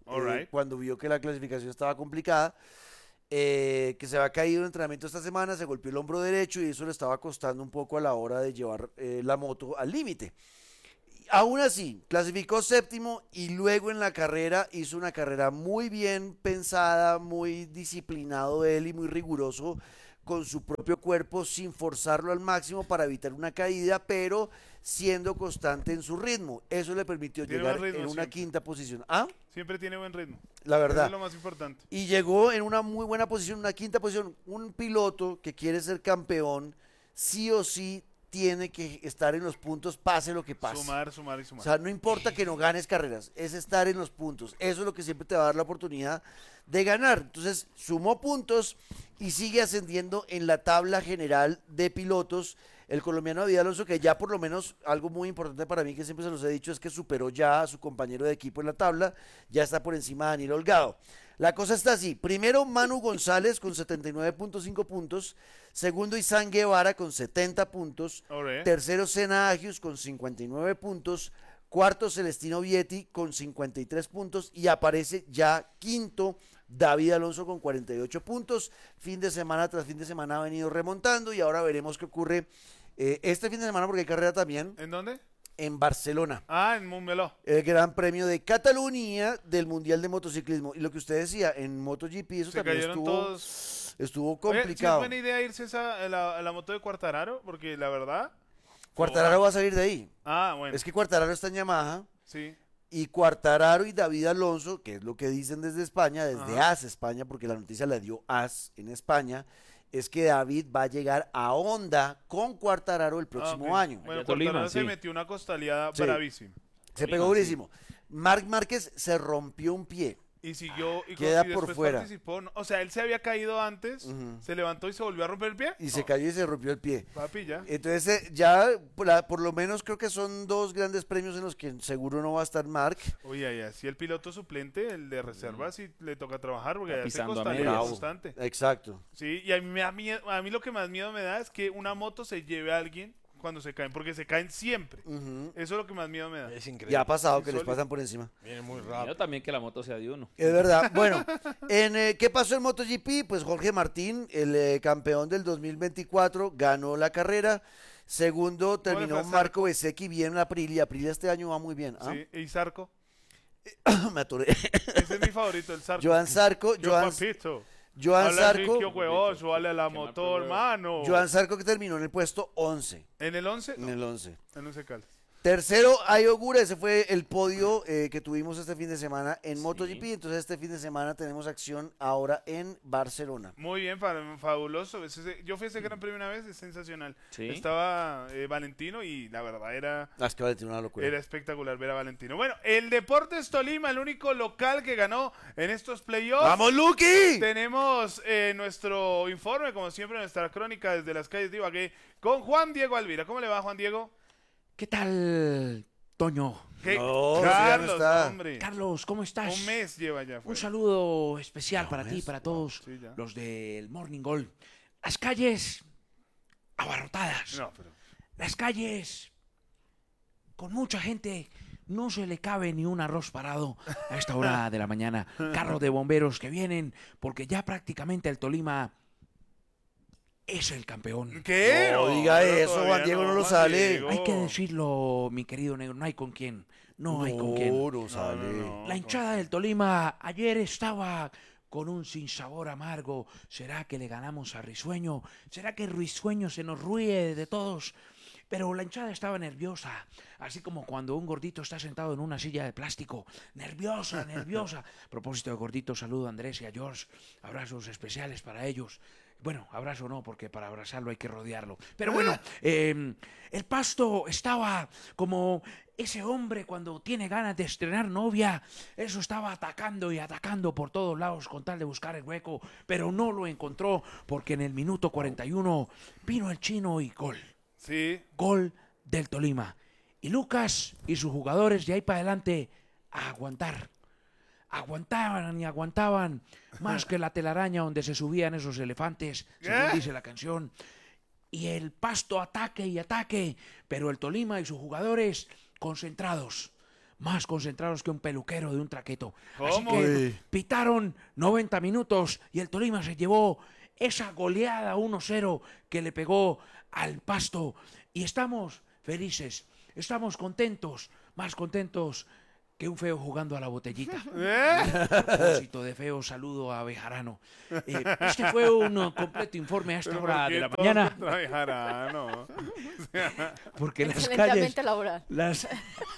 All eh, right. cuando vio que la clasificación estaba complicada, eh, que se había caído en entrenamiento esta semana, se golpeó el hombro derecho y eso le estaba costando un poco a la hora de llevar eh, la moto al límite. Aún así, clasificó séptimo y luego en la carrera hizo una carrera muy bien pensada, muy disciplinado él y muy riguroso con su propio cuerpo sin forzarlo al máximo para evitar una caída, pero siendo constante en su ritmo. Eso le permitió Tiene llegar buen ritmo en una siempre. quinta posición. ¿Ah? Siempre tiene buen ritmo. La verdad. Eso es lo más importante. Y llegó en una muy buena posición, una quinta posición. Un piloto que quiere ser campeón, sí o sí tiene que estar en los puntos, pase lo que pase. Sumar, sumar y sumar. O sea, no importa que no ganes carreras, es estar en los puntos. Eso es lo que siempre te va a dar la oportunidad de ganar. Entonces, sumó puntos y sigue ascendiendo en la tabla general de pilotos. El colombiano David Alonso, que ya por lo menos algo muy importante para mí, que siempre se los he dicho, es que superó ya a su compañero de equipo en la tabla, ya está por encima de Daniel Holgado. La cosa está así: primero Manu González con setenta y nueve punto cinco puntos, segundo Izán Guevara con setenta puntos, Alright. tercero Sena Agius con cincuenta y nueve puntos, cuarto Celestino Vietti con cincuenta y tres puntos y aparece ya quinto David Alonso con cuarenta y ocho puntos. Fin de semana tras fin de semana ha venido remontando y ahora veremos qué ocurre eh, este fin de semana, porque hay carrera también ¿En dónde? en Barcelona. Ah, en Montmeló. El Gran Premio de Cataluña del Mundial de Motociclismo. Y lo que usted decía, en MotoGP eso Se también cayeron estuvo, todos. estuvo Oye, ¿sí complicado. es buena idea irse esa, a la, a la moto de Quartararo? Porque la verdad... Quartararo va a salir de ahí. Ah, bueno. Es que Quartararo está en Yamaha. Sí. Y Quartararo y David Alonso, que es lo que dicen desde España, desde Ajá. A S España, porque la noticia la dio A S en España, es que David va a llegar a Honda con Quartararo el próximo Ah, ok. año. Bueno, Allá Tolima, Quartararo se sí. metió una costaleada Sí. bravísima. Se pegó durísimo. Marc Márquez se rompió un pie. Y siguió y, Queda y por después fuera. participó. ¿no? O sea, él se había caído antes, Ujú. se levantó y se volvió a romper el pie. Y se cayó y se rompió el pie. Papi, ya. Entonces eh, ya por, la- por lo menos creo que son dos grandes premios en los que seguro no va a estar Marc. Oye, ya, si el piloto suplente, el de reserva, sí le toca trabajar porque Está ya se pisando a costalea medias. Bravo. constante. Exacto. Sí, y a mí, me da miedo, a mí lo que más miedo me da es que una moto se lleve a alguien cuando se caen, porque se caen siempre. Ujú. Eso es lo que más miedo me da. Es increíble. Ya ha pasado que les Insólito. pasan por encima. Viene muy Yo rápido. también que la moto sea de uno. Es verdad. Bueno, en, eh, ¿qué pasó en MotoGP? Pues Jorge Martín, el eh, campeón del dos mil veinticuatro, ganó la carrera. Segundo ¿Cómo le terminó fue a Zarco? Marco Bezzecchi bien en Aprilia. Aprilia este año va muy bien. ¿ah? Sí, y Zarco. Me atoré. Ese es mi favorito, el Zarco. Joan Zarco, Yo, Joan, papito. Joan Habla Zarco, Riquio huevoso, vale a la Qué mal motor, problema. hermano. Joan Zarco que terminó en el puesto once. ¿En el once? En el once. En once Caldas. Tercero, Ayogura, ese fue el podio eh, que tuvimos este fin de semana en MotoGP. Entonces este fin de semana tenemos acción ahora en Barcelona. Muy bien, fa- fabuloso. Ese- yo fui a ese gran premio una vez, es sensacional. Sí. Estaba eh, Valentino y la verdad era, Ah, es que vale, tiene una locura. era espectacular ver a Valentino. Bueno, el Deportes Tolima, el único local que ganó en estos playoffs. ¡Vamos, Lucky! Tenemos eh, nuestro informe, como siempre, nuestra crónica desde las calles de Ibagué con Juan Diego Alvira. ¿Cómo le va, Juan Diego? ¿Qué tal, Toño? ¿Qué? No, Carlos, ya no está. hombre. Carlos, ¿cómo estás? Un mes lleva ya. Un fuera. saludo especial para un ti y mes, para todos Sí, ya. los del Morning Gold. Las calles abarrotadas. No, pero... Las calles con mucha gente. No se le cabe ni un arroz parado a esta hora de la mañana. Carros de bomberos que vienen porque ya prácticamente el Tolima es el campeón. ¿Qué? No diga pero eso, todavía Juan Diego no lo Juan sale. Diego. Hay que decirlo, mi querido negro, no hay con quién. No hay con quién. No, no sale. no, no. La hinchada del Tolima ayer estaba con un sinsabor amargo. ¿Será que le ganamos a Risueño? ¿Será que Risueño se nos ríe de todos? Pero la hinchada estaba nerviosa, así como cuando un gordito está sentado en una silla de plástico. Nerviosa, nerviosa. A propósito de gordito, saludo a Andrés y a George. Abrazos especiales para ellos. Bueno, abrazo no, porque para abrazarlo hay que rodearlo. Pero bueno, eh, el Pasto estaba como ese hombre cuando tiene ganas de estrenar novia. Eso estaba atacando y atacando por todos lados con tal de buscar el hueco, pero no lo encontró porque en el minuto cuarenta y uno vino el chino y gol. Sí. Gol del Tolima. Y Lucas y sus jugadores de ahí para adelante a aguantar. Aguantaban y aguantaban más que la telaraña donde se subían esos elefantes, según ¿Eh? dice la canción. Y el Pasto ataque y ataque, pero el Tolima y sus jugadores concentrados. más concentrados que un peluquero de un traqueto. Así ¿Cómo? que Uy. pitaron noventa minutos y el Tolima se llevó esa goleada uno cero que le pegó al Pasto. Y estamos felices, estamos contentos, más contentos que un feo jugando a la botellita. ¿Eh? A propósito de feo, saludo a Bejarano. Eh, este fue un uh, completo informe a esta Pero hora ¿por qué de la todos mañana, contra Bejarano? O sea, porque las Excelente calles, ambiente laboral. las,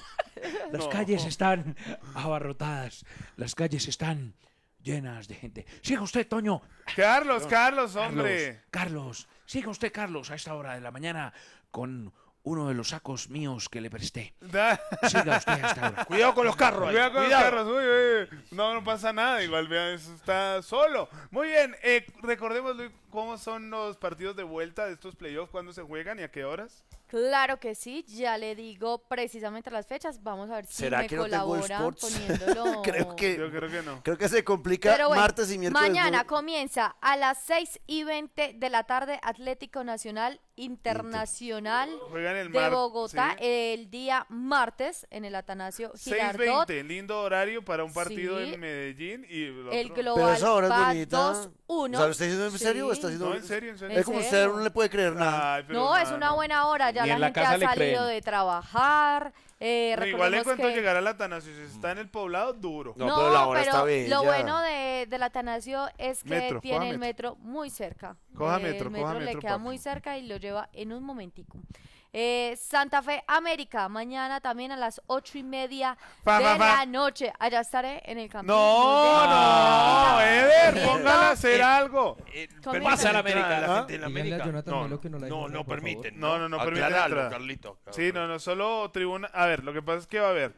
las No. calles están abarrotadas, las calles están llenas de gente. Siga usted, Toño. Carlos, Carlos, hombre. Carlos, Carlos, siga usted, Carlos, a esta hora de la mañana con uno de los sacos míos que le presté. Da- Siga usted a esta hora. Cuidado con los carros ahí, Cuidado con los cuidado. carros, uy, uy. No, no pasa nada, igual vean, eso está solo. Muy bien, eh, recordemos Luis, cómo son los partidos de vuelta de estos playoffs, cuándo se juegan y a qué horas. Claro que sí, ya le digo precisamente las fechas. Vamos a ver si ¿Será me que no tengo colaboran sports? poniéndolo. Creo que, Yo creo que no. creo que se complica Pero bueno, martes y miércoles. mañana no- comienza a las seis y veinte de la tarde Atlético Nacional Internacional Juegan el de mar- Bogotá sí. el día martes en el Atanasio seis Girardot. veinte, lindo horario para un partido Sí. en Medellín y el, El otro- Pero Global esa hora es va bonita. dos uno. O sea, ¿lo está diciendo en serio o está Sí. diciendo? No, en serio, en serio. Es como ¿En usted serio? no le puede creer nada. Ay, pero No, es mano. una buena hora, ya Ni la en la gente casa ha le salido creen. de trabajar. Eh, No, igual en recordemos cuanto que- llegará la Atanasio, si está en el poblado, duro. No, pero la hora está lo bella. bueno de, del Atanasio es que Metro, tiene coja el metro. metro muy cerca. Coja Eh, metro, el coja metro le metro, queda papi. muy cerca y lo lleva en un momentico. Eh, Santa Fe América, mañana también a las ocho y media Pa, de pa, pa. la noche. Allá estaré en el campo. No, no, Eder, Viendo- póngale a hacer algo. Eh, Comienza. ¿permiten Pasa la entrar a América. la ¿Ah? gente de la Díganle a América? Jonathan No, Melo que no la no, dejen no entrar, por permiten. No, no, no permiten Aclaralo, entrada. Carlito. Sí, no, no, solo tribuna. A ver, lo que pasa es que va a haber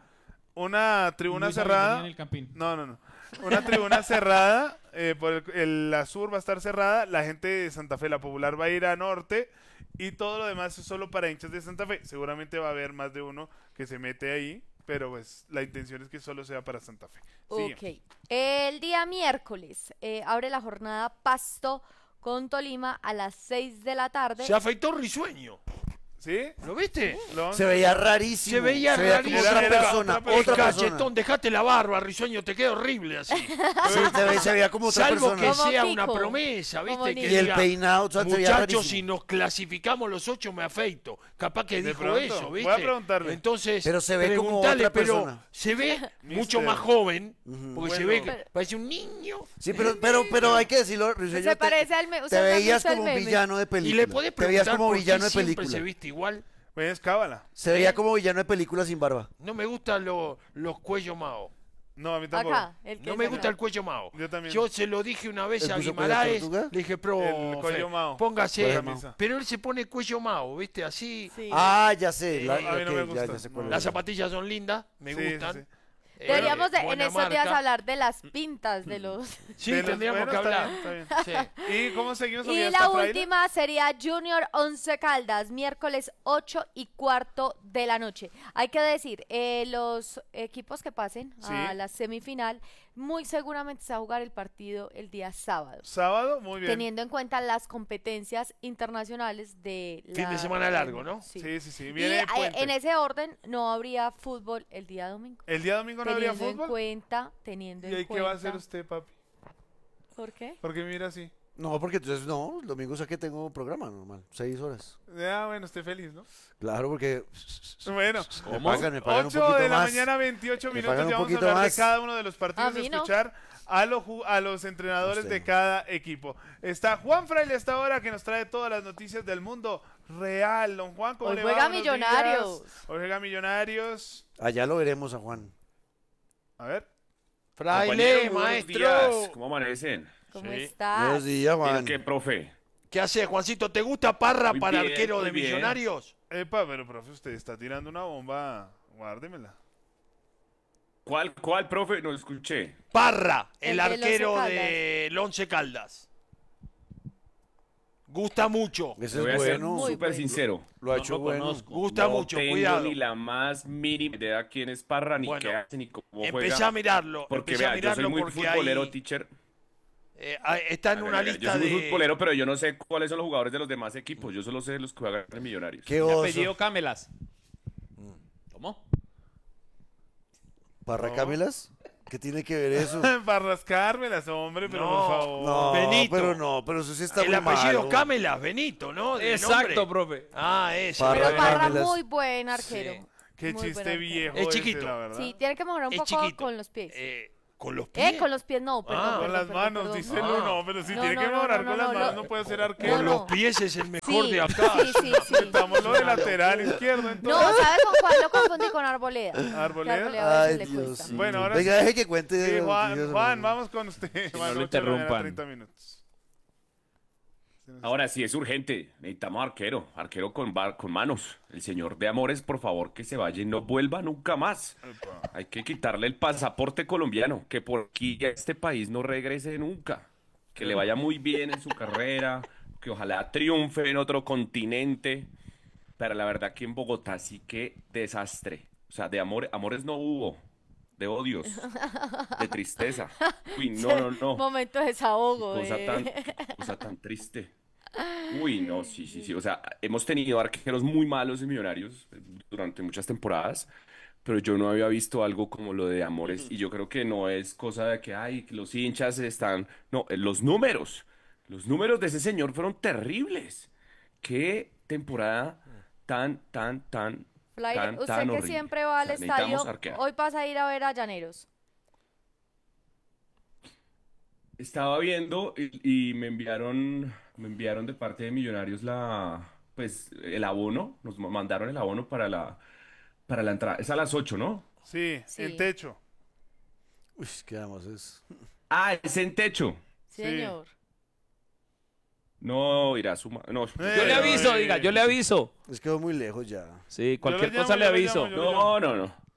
una tribuna Luis, bienvenida cerrada. en el Campín. No, no, no. Una tribuna cerrada. Eh, por el, el- la sur va a estar cerrada. La gente de Santa Fe, la popular, va a ir a norte. Y todo lo demás es solo para hinchas de Santa Fe. Seguramente va a haber más de uno que se mete ahí. Pero pues la intención es que solo sea para Santa Fe. Sigue. Ok. El día miércoles eh, abre la jornada Pasto con Tolima a las seis de la tarde. Se afeitó Risueño. ¿Sí? ¿Lo viste? Lo- Se veía rarísimo. Se veía como rarísimo. otra Era persona. otra Otra persona. persona. Cachetón, dejate la barba, Risueño, te queda horrible así. Sí, se, ve- se veía como otra Salvo persona. que Como sea Kiko. una promesa, Como ¿viste? Que Nico. Y el diga, peinado, o sea, se veía muchachos, rarísimo. si nos clasificamos los ocho me afeito. Capaz que De dijo pronto. eso, Voy ¿viste? a preguntarle. Entonces, Pero se ve como preguntale, otra pero persona. se ve mucho Mister. más joven, porque se Bueno. ve que Pero- parece un niño. Sí, pero, pero, pero hay que decirlo, Risueño, Se te- parece al me- Te ¿ustedes han veías visto el como un meme? villano de Y película. le podés Te veías preguntar como por villano qué de siempre película. se viste igual. Pues es cábala. Se veía como villano de película sin barba. No me gustan lo- los cuellos mao. No, a mí tampoco. Acá, el que No es me acá. gusta el cuello mao. Yo también. Yo se lo dije una vez ¿El a puso cuello de Guimaraes, tortuga? le dije, profe, El cuello mao. póngase, Cuello mao. pero él se pone cuello mao, ¿viste? Así. Sí. Ah, ya sé. la- a mí no ok, me ya- gusta. ya sé cuál No. Las es. zapatillas son lindas, me Sí, sí, gustan. sí. Eh, Deberíamos de, en buena estos días marca. hablar de las pintas de los... Sí, De los- tendríamos bueno, que está hablar. bien, está bien. Sí. ¿Y cómo seguimos? ¿O ya Y está la Fraile? última sería Junior Once Caldas, miércoles ocho y cuarto de la noche. Hay que decir, eh, los equipos que pasen Sí. a la semifinal, muy seguramente se va a jugar el partido el día sábado. Sábado, muy bien. Teniendo en cuenta las competencias internacionales de la... Fin de semana largo, ¿no? Sí. Sí, sí, sí. Y Viene eh, puente. en ese orden no habría fútbol el día domingo. ¿El día domingo no habría Teniendo en fútbol? cuenta, teniendo ¿Y en ahí cuenta... qué va a hacer usted, papi? ¿Por qué? Porque mira así. No, porque entonces no, el domingo sé que tengo un programa normal, seis horas. Ah, bueno, esté feliz, ¿no? Claro, porque Bueno, me pagan, me pagan un ocho poquito de la más. mañana, veintiocho Me minutos. pagan un Ya vamos a poquito hablar más. de cada uno de los partidos, A mí no. escuchar a los, ju- a los entrenadores Usted de no. cada equipo. Está Juan Fraile hasta ahora que nos trae todas las noticias del mundo real. Don Juan, ¿cómo Hoy le juega va? Buenos Millonarios. días. Hoy juega Millonarios. Allá lo veremos a Juan. A ver. Fraile, Compañeros, buenos maestro. días. ¿Cómo amanecen? ¿Cómo Sí. estás? Buenos días, ¿Bien Juan. qué, profe? ¿Qué haces, Juancito? ¿Te gusta Parra Muy para bien, arquero muy de bien. Millonarios? Epa, pero profe, usted está tirando una bomba. Guárdemela. ¿Cuál, cuál, profe? No escuché. Parra, El el, del Once arquero Caldas. del Once Caldas. Gusta mucho. Ese Te voy a es ser bueno. Muy súper bueno. sincero. Lo ha No hecho lo bueno. conozco. Gusta no mucho, tengo cuidado. ni la más mínima idea quién es Parra, ni Bueno, qué hace, ni cómo Empecé juega. a mirarlo. Porque empecé a vea, yo soy mirarlo muy porque futbolero, hay, teacher. eh, hay- está en A ver, una a ver, lista yo soy muy de... futbolero, pero yo no sé cuáles son los jugadores de los demás equipos. Yo solo sé los que juegan en Millonarios. Qué ¿Qué oso. apellido Camelas? ¿Cómo? ¿Para No. Camelas? ¿Qué tiene que ver eso? Para rascármelas, hombre, pero No, por favor. No, Benito. pero no, pero eso sí está El muy apellido malo. Camelas, Benito, ¿no? De Exacto, nombre. profe. Ah, ese. Parra Pero Parra Camelas. muy buen arquero. Sí. Qué Muy buen chiste arquero. viejo. Es ese, chiquito. la verdad. Sí, tiene que mejorar un Es poco chiquito. con los pies. Eh, con los pies. Eh, con los pies no, perdón. Ah, Con perdón, las perdón, manos, perdón. dice el Ah. uno, pero si No, tiene no, que no, mejorar no, con no, las no, manos lo- no puede ser No, arquero. Con no. los pies es el mejor Sí, de acá. sí, sí, sí. Metámoslo de lateral izquierdo No, entonces. ¿sabes con cuál lo confundí? Con Arboleda. Que ¿Arboleda? Arboleda a veces Ay, le Dios. cuesta. Bueno, ahora Venga, sí. deje que cuente. Sí, los Juan, días, Juan, hermano. vamos con usted. no Juan, lo ocho de la mañana, interrumpan. treinta minutos. Ahora sí, es urgente. Necesitamos arquero. Arquero con, bar- con manos. El señor de Amores, por favor, que se vaya y no vuelva nunca más. Epa. Hay que quitarle el pasaporte colombiano. Que por aquí a este país no regrese nunca. Que le vaya muy bien en su carrera. Que ojalá triunfe en otro continente. Pero la verdad que en Bogotá sí que desastre. O sea, de amor, amores no hubo. De odios. De tristeza. Uy, no, no, no. Momento de desahogo. Cosa eh. tan, cosa tan triste. Uy, no, sí, sí, sí. O sea, hemos tenido arqueros muy malos y Millonarios durante muchas temporadas, pero yo no había visto algo como lo de Amores. Y yo creo que no es cosa de que, ay, que los hinchas están. No, eh, los números. Los números de ese señor fueron terribles. Qué temporada tan, tan, tan. Flyer, tan, usted tan que horrible. siempre va O al sea, necesitamos estadio, arquear. hoy vas a ir a ver a Llaneros. Estaba viendo y, y me enviaron, me enviaron de parte de Millonarios la, pues, el abono, nos ma- mandaron el abono para la, para la entrada. Es a las ocho, ¿no? Sí, Sí. en techo. Uy, ¿qué vamos? Es... Ah, es en techo. Sí, Sí. señor. No, irá a suma, no. Yo le aviso, diga, yo le aviso. Es quedó muy lejos ya. Sí, cualquier llamo, cosa yo le lo aviso. llamo, yo lo llamo. No, no, no.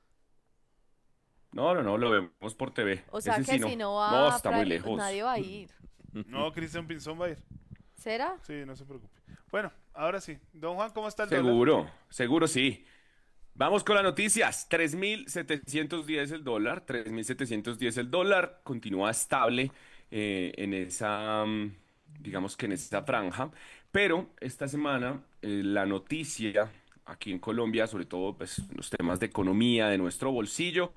No, no, no, lo vemos por T V. O sea Ese que sí si no va No, a está muy Fra- lejos. nadie va a ir. No, Cristian Pinzón va a ir. ¿Será? Sí, no se preocupe. Bueno, ahora sí. Don Juan, ¿cómo está el dólar? Seguro, seguro sí. Vamos con las noticias. tres mil setecientos diez el dólar, tres mil setecientos diez el dólar. Continúa estable eh, en esa, mm, digamos que en esa franja. Pero esta semana eh, la noticia aquí en Colombia, sobre todo pues, los temas de economía, de nuestro bolsillo,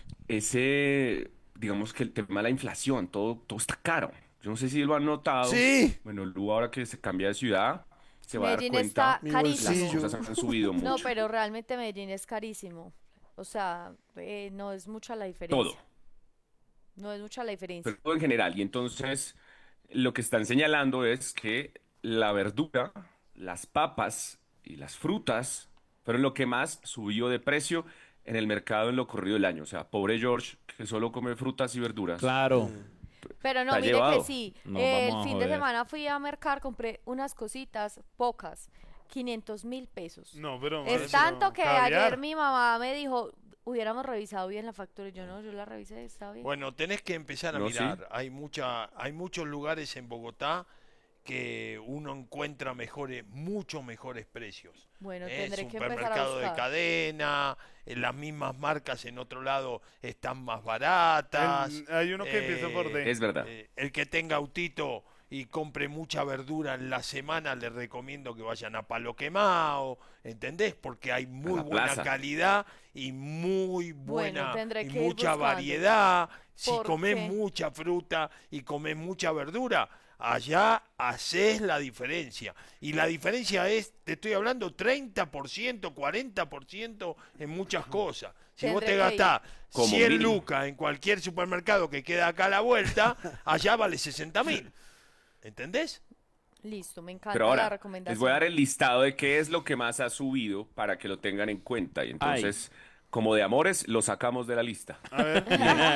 ese, digamos que el tema de la inflación, todo, todo está caro. Yo no sé si lo han notado. Sí. Bueno, Lu ahora que se cambia de ciudad, se va a dar Medellín cuenta. está Mi carísimo. Las bolsillo. cosas han subido mucho. No, pero realmente Medellín es carísimo. O sea, eh, no es mucha la diferencia. Todo. No es mucha la diferencia. Pero todo en general. Y entonces lo que están señalando es que la verdura, las papas y las frutas fueron lo que más subió de precio en el mercado en lo corrido del año. O sea, pobre George, que solo come frutas y verduras. Claro. Pero no, Está mire llevado. que sí. Nos El vamos a fin de joder. semana fui a mercar, compré unas cositas, pocas, quinientos mil pesos. No, pero... Es pero tanto que caviar. ayer mi mamá me dijo, hubiéramos revisado bien la factura. Y yo no, yo la revisé, está bien. Bueno, tenés que empezar a No, mirar. sí. Hay mucha, hay muchos lugares en Bogotá que uno encuentra mejores, mucho mejores precios. Bueno, ¿eh? tendré que empezar a Supermercado de buscar. cadena, eh, las mismas marcas en otro lado están más baratas. El- hay uno que empieza por D. Es verdad. Eh, el que tenga autito y compre mucha verdura en la semana, le recomiendo que vayan a Palo Quemado, ¿entendés? Porque hay muy la buena plaza. calidad y muy buena tendré y que ir mucha buscando. variedad. Si ¿Por comes qué? mucha fruta y comes mucha verdura, allá haces la diferencia. Y la diferencia es, te estoy hablando, treinta por ciento, cuarenta por ciento en muchas cosas. Si vos Tendré te que ir. gastás Como cien mínimo. lucas en cualquier supermercado que queda acá a la vuelta, allá vale sesenta mil. ¿Entendés? Listo, me encanta Pero la ahora, recomendación. les voy a dar el listado de qué es lo que más ha subido para que lo tengan en cuenta. Y entonces, como de amores, lo sacamos de la lista. A ver.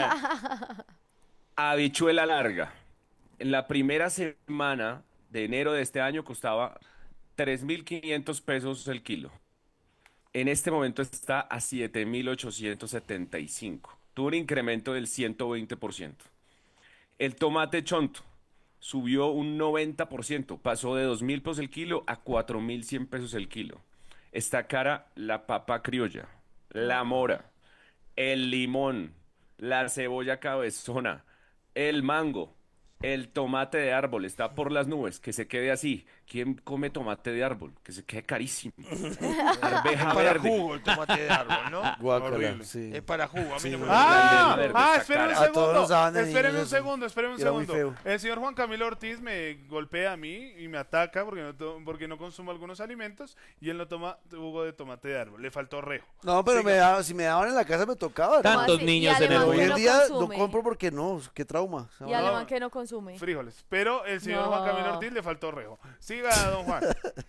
Habichuela larga. En la primera semana de enero de este año costaba tres mil quinientos pesos el kilo. En este momento está a siete mil ochocientos setenta y cinco. Tuvo un incremento del ciento veinte por ciento. El tomate chonto subió un noventa por ciento. Pasó de dos mil pesos el kilo a cuatro mil cien pesos el kilo. Está cara la papa criolla, la mora, el limón, la cebolla cabezona, el mango, el tomate de árbol. Está por las nubes. Que se quede así. ¿quién come tomate de árbol? Que se quede carísimo. Es Arveja para verde. jugo el tomate de árbol, ¿no? Guácala, Horrible. sí. Es para jugo, a mí Sí, no me muy gusta. Ah, verde, ah, esa esperen un cara. A todos nos segundo. daban de Esperen niños un eso. segundo, esperen un Era muy segundo. feo. El señor Juan Camilo Ortiz me golpea a mí y me ataca porque no, to- porque no consumo algunos alimentos y él no toma jugo de tomate de árbol. Le faltó rejo. No, pero Siga. me daban- si me daban en la casa me tocaba. ¿Cómo Tantos así? niños Y en el alemán Hoy que en no día no consume. compro porque no, qué trauma. Y alemán que no consume. Frijoles. Pero el señor No. Juan Camilo Ortiz le faltó rejo. Siga, don Juan.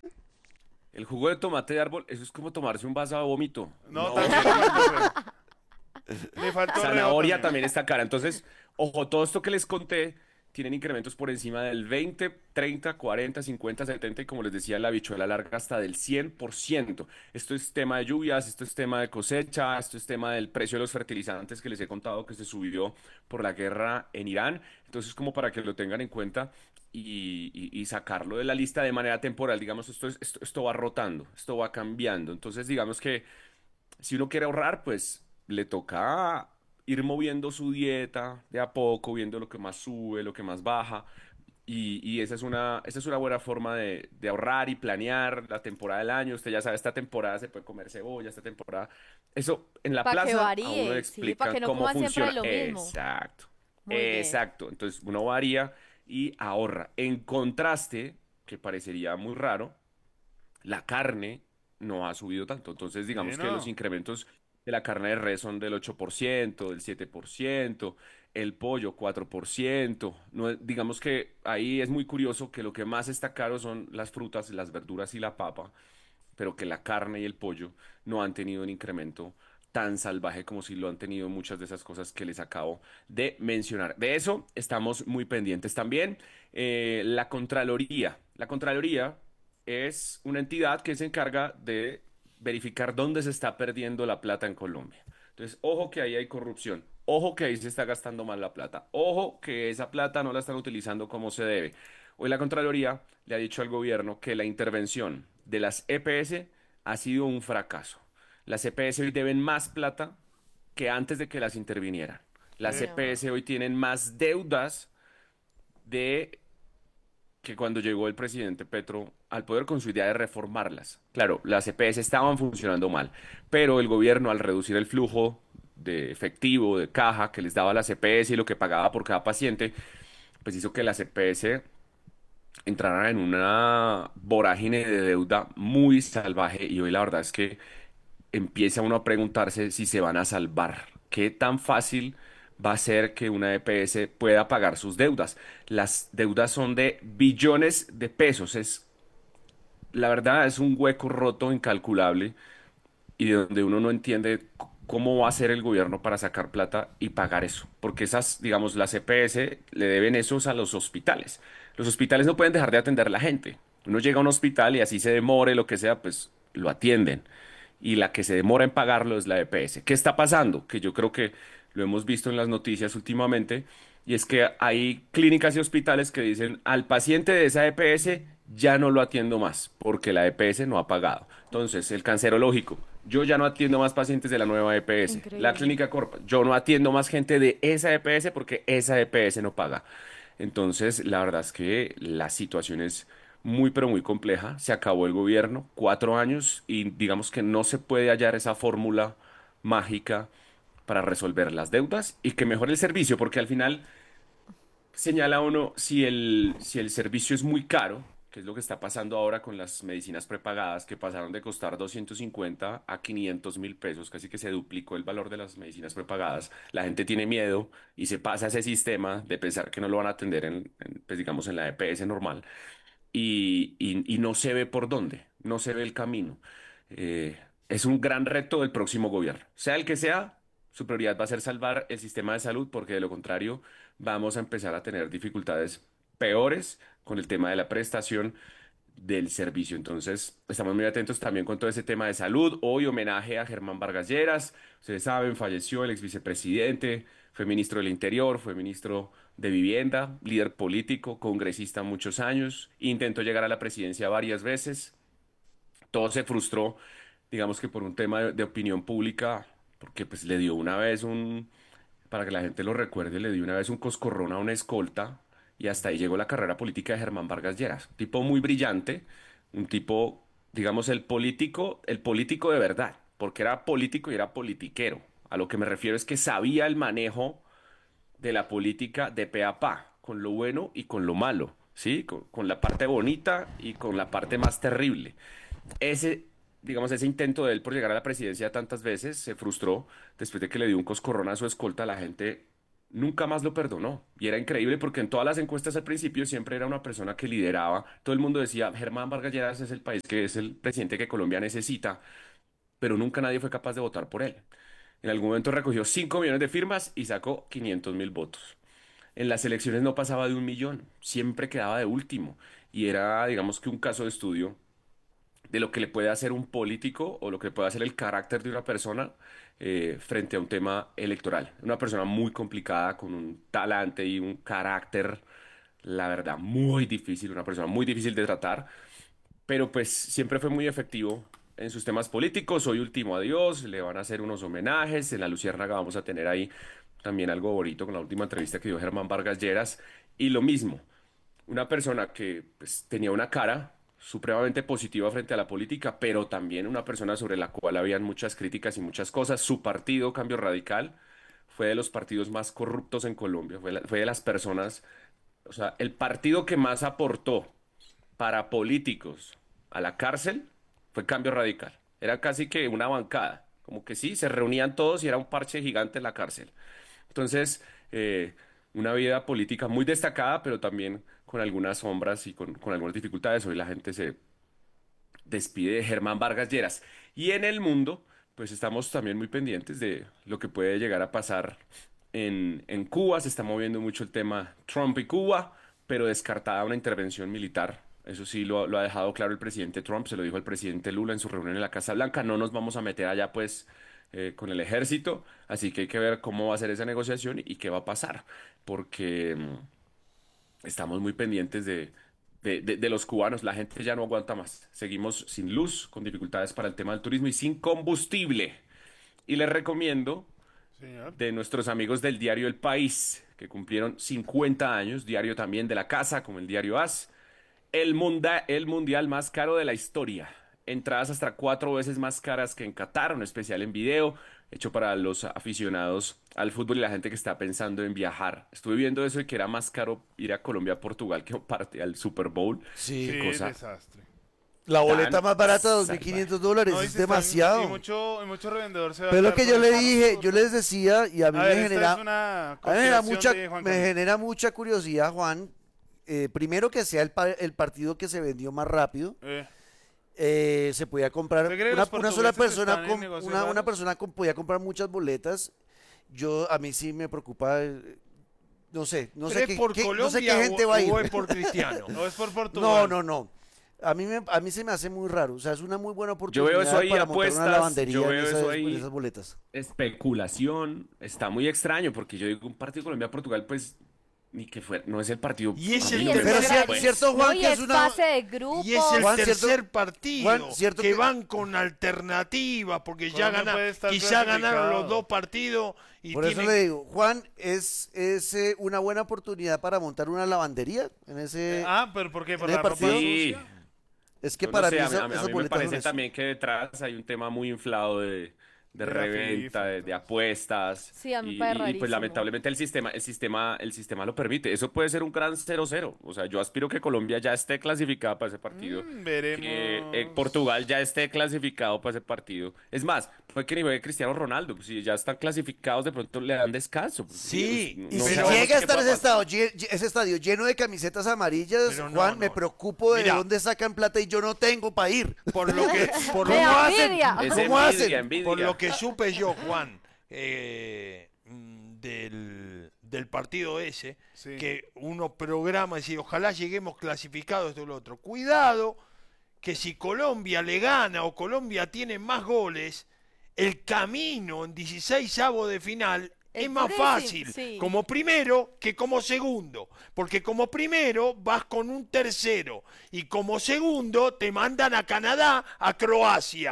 El jugo de tomate de árbol, eso es como tomarse un vaso de vómito. No, también le faltó rejo. Le faltó rejo Zanahoria también. también está cara. Entonces, ojo, todo esto que les conté tienen incrementos por encima del veinte, treinta, cuarenta, cincuenta, setenta y como les decía, la habichuela larga hasta del cien por ciento. Esto es tema de lluvias, esto es tema de cosecha, esto es tema del precio de los fertilizantes que les he contado que se subió por la guerra en Irán. Entonces, como para que lo tengan en cuenta y, y- y sacarlo de la lista de manera temporal. Digamos, esto, es- esto, esto va rotando, esto va cambiando. Entonces, digamos que si uno quiere ahorrar, pues le toca ir moviendo su dieta de a poco, viendo lo que más sube, lo que más baja. Y, y esa es una, esa es una buena forma de, de ahorrar y planear la temporada del año. Usted ya sabe, esta temporada se puede comer cebolla, esta temporada. Eso en la Pa' que plaza a varíe, uno le sí, explican pa' que no cómo coma siempre funciona. lo mismo. Exacto. Muy bien. Exacto. Entonces uno varía y ahorra. En contraste, que parecería muy raro, la carne no ha subido tanto. Entonces, digamos que Bueno. los incrementos de la carne de res son del ocho por ciento, del siete por ciento, el pollo cuatro por ciento. No, digamos que ahí es muy curioso que lo que más está caro son las frutas, las verduras y la papa, pero que la carne y el pollo no han tenido un incremento tan salvaje como si lo han tenido muchas de esas cosas que les acabo de mencionar. De eso estamos muy pendientes también. Eh, la Contraloría. La Contraloría es una entidad que se encarga de verificar dónde se está perdiendo la plata en Colombia. Entonces, ojo que ahí hay corrupción, ojo que ahí se está gastando mal la plata, ojo que esa plata no la están utilizando como se debe. Hoy la Contraloría le ha dicho al gobierno que la intervención de las E P S ha sido un fracaso. Las E P S hoy deben más plata que antes de que las intervinieran. Las Sí. E P S hoy tienen más deudas de que cuando llegó el presidente Petro al poder con su idea de reformarlas. Claro, las E P S estaban funcionando mal, pero el gobierno al reducir el flujo de efectivo, de caja que les daba las E P S y lo que pagaba por cada paciente, pues hizo que las E P S entraran en una vorágine de deuda muy salvaje y hoy la verdad es que empieza uno a preguntarse si se van a salvar. ¿Qué tan fácil va a ser que una E P S pueda pagar sus deudas? Las deudas son de billones de pesos. Es, la verdad es un hueco roto incalculable y de donde uno no entiende c- cómo va a hacer el gobierno para sacar plata y pagar eso. Porque esas, digamos, las E P S le deben esos a los hospitales. Los hospitales no pueden dejar de atender a la gente. Uno llega a un hospital y así se demore, lo que sea, pues lo atienden. Y la que se demora en pagarlo es la E P S. ¿Qué está pasando? Que yo creo que lo hemos visto en las noticias últimamente, y es que hay clínicas y hospitales que dicen al paciente de esa E P S ya no lo atiendo más porque la E P S no ha pagado. Entonces, el cancerológico, yo ya no atiendo más pacientes de la nueva E P S. Increíble. La clínica Corpa, yo no atiendo más gente de esa E P S porque esa E P S no paga. Entonces, la verdad es que la situación es muy, pero muy compleja. Se acabó el gobierno, cuatro años, y digamos que no se puede hallar esa fórmula mágica para resolver las deudas y que mejore el servicio, porque al final señala uno, si el, si el servicio es muy caro, que es lo que está pasando ahora con las medicinas prepagadas, que pasaron de costar doscientos cincuenta a quinientos mil pesos, casi que se duplicó el valor de las medicinas prepagadas. La gente tiene miedo y se pasa a ese sistema de pensar que no lo van a atender en, en, pues digamos, en la E P S normal y, y- y no se ve por dónde, no se ve el camino. Eh, es un gran reto del próximo gobierno, sea el que sea. Su prioridad va a ser salvar el sistema de salud porque de lo contrario vamos a empezar a tener dificultades peores con el tema de la prestación del servicio. Entonces, estamos muy atentos también con todo ese tema de salud. Hoy homenaje a Germán Vargas Lleras. Ustedes saben, falleció el ex vicepresidente, fue ministro del Interior, fue ministro de Vivienda, líder político, congresista muchos años, intentó llegar a la presidencia varias veces. Todo se frustró, digamos que por un tema de, de opinión pública, porque pues le dio una vez un, para que la gente lo recuerde, le dio una vez un coscorrón a una escolta y hasta ahí llegó la carrera política de Germán Vargas Lleras. Un tipo muy brillante, un tipo, digamos, el político, el político de verdad, porque era político y era politiquero. A lo que me refiero es que sabía el manejo de la política de pe a pa, con lo bueno y con lo malo, ¿sí? Con, con la parte bonita y con la parte más terrible. Ese, digamos, ese intento de él por llegar a la presidencia tantas veces se frustró después de que le dio un coscorrón a su escolta. La gente nunca más lo perdonó. Y era increíble porque en todas las encuestas al principio siempre era una persona que lideraba. Todo el mundo decía, Germán Vargas Lleras es el país que es el presidente que Colombia necesita, pero nunca nadie fue capaz de votar por él. En algún momento recogió cinco millones de firmas y sacó quinientos mil votos. En las elecciones no pasaba de un millón, siempre quedaba de último. Y era, digamos que un caso de estudio de lo que le puede hacer un político o lo que puede hacer el carácter de una persona eh, frente a un tema electoral. Una persona muy complicada, con un talante y un carácter, la verdad, muy difícil, una persona muy difícil de tratar, pero pues siempre fue muy efectivo en sus temas políticos. Hoy último adiós, le van a hacer unos homenajes, en la Luciérnaga vamos a tener ahí también algo bonito con la última entrevista que dio Germán Vargas Lleras, y lo mismo, una persona que pues, tenía una cara supremamente positiva frente a la política, pero también una persona sobre la cual habían muchas críticas y muchas cosas. Su partido, Cambio Radical, fue de los partidos más corruptos en Colombia, fue, la, fue de las personas, o sea, el partido que más aportó para políticos a la cárcel fue Cambio Radical. Era casi que una bancada, como que sí, se reunían todos y era un parche gigante en la cárcel. Entonces, eh, una vida política muy destacada, pero también con algunas sombras y con, con algunas dificultades. Hoy la gente se despide de Germán Vargas Lleras. Y en el mundo, pues estamos también muy pendientes de lo que puede llegar a pasar en, en Cuba. Se está moviendo mucho el tema Trump y Cuba, pero descartada una intervención militar. Eso sí lo, lo ha dejado claro el presidente Trump, se lo dijo el presidente Lula en su reunión en la Casa Blanca. No nos vamos a meter allá, pues, eh, con el ejército, así que hay que ver cómo va a ser esa negociación y, y qué va a pasar, porque mm, estamos muy pendientes de, de, de, de los cubanos. La gente ya no aguanta más. Seguimos sin luz, con dificultades para el tema del turismo y sin combustible. Y les recomiendo, señor, de nuestros amigos del diario El País, que cumplieron cincuenta años, diario también de la casa, como el diario AS, El, munda, el mundial más caro de la historia. Entradas hasta cuatro veces más caras que en Qatar, un especial en video, hecho para los aficionados al fútbol y la gente que está pensando en viajar. Estuve viendo eso y que era más caro ir a Colombia a Portugal que parte al Super Bowl. Sí, Qué cosa desastre. La boleta más barata, dos mil quinientos dólares, No, y es se están- demasiado. Y mucho, y mucho revendedor se va a Pero lo quedar que con yo el le carro dije, sur. yo les decía, y a mí A me ver, esta genera, es una a mí me genera conspiración mucha, de Juan me Camilo. genera mucha curiosidad, Juan. Eh, primero que sea el, pa- el partido que se vendió más rápido. Eh. Eh, se podía comprar ¿Usted cree que una, los una sola portugueses persona están en con, negocios una, una raros? persona con, podía comprar muchas boletas. Yo a mí sí me preocupa, eh, no sé, no sé ¿Pero qué, es por qué- no sé Colombia qué gente o- va a ir. o es por Cristiano? No es por Portugal. No, no, no. A mí, me, a mí se me hace muy raro. O sea, es una muy buena Yo oportunidad veo eso ahí, para montar apuestas, una lavandería yo en veo esas, eso ahí. en esas boletas. Especulación, está muy extraño, porque yo digo un partido Colombia-Portugal, pues, ni que fuera, no es el partido. Y es a mí el no me Pero gusta, cier- pues. cierto, Juan, No, y que es es una... fase de grupo. Y es el Juan, tercer cierto- partido Juan, cierto que, que- van con alternativa, porque ya Colombia gana, puede estar quizá ganaron clasificado. los dos partidos y Por eso tienen- le digo, Juan, es, es eh, una buena oportunidad para montar una lavandería en ese... Ah, pero ¿por qué? ¿Por en la el ropa partido. Sí. sucia? Es que Yo no para sé, mí, a mí, esa- a mí- a esas mí me boletas parece son eso. también que detrás hay un tema muy inflado de, de, De la reventa, FIFA, de, de apuestas. Sí, a mí me y, parece y, pues rarísimo. lamentablemente el sistema, el sistema, el sistema lo permite. Eso puede ser un gran cero cero. O sea, yo aspiro que Colombia ya esté clasificada para ese partido. Mm, veremos. Que eh, Portugal ya esté clasificado para ese partido. Es más, fue que ni juegue Cristiano Ronaldo. Pues, si ya están clasificados, de pronto le dan descanso. Pues, Sí, pues, Y no si sabemos llega a qué estar pueda ese, pasar. estado, lle- ese estadio lleno de camisetas amarillas, Pero no, Juan, no. me preocupo de Mira. dónde sacan plata y yo no tengo para ir. por lo que por Me lo, da hacen? envidia. Es ¿Cómo envidia, hacen? envidia. por lo que supe yo, Juan, eh, mm, del, del partido ese, Sí. que uno programa y dice, ojalá lleguemos clasificados esto y lo otro. Cuidado, que si Colombia le gana o Colombia tiene más goles, el camino en dieciséis avos de final Es es más durísimo, fácil sí. como primero que como segundo, porque como primero vas con un tercero y como segundo te mandan a Canadá, a Croacia,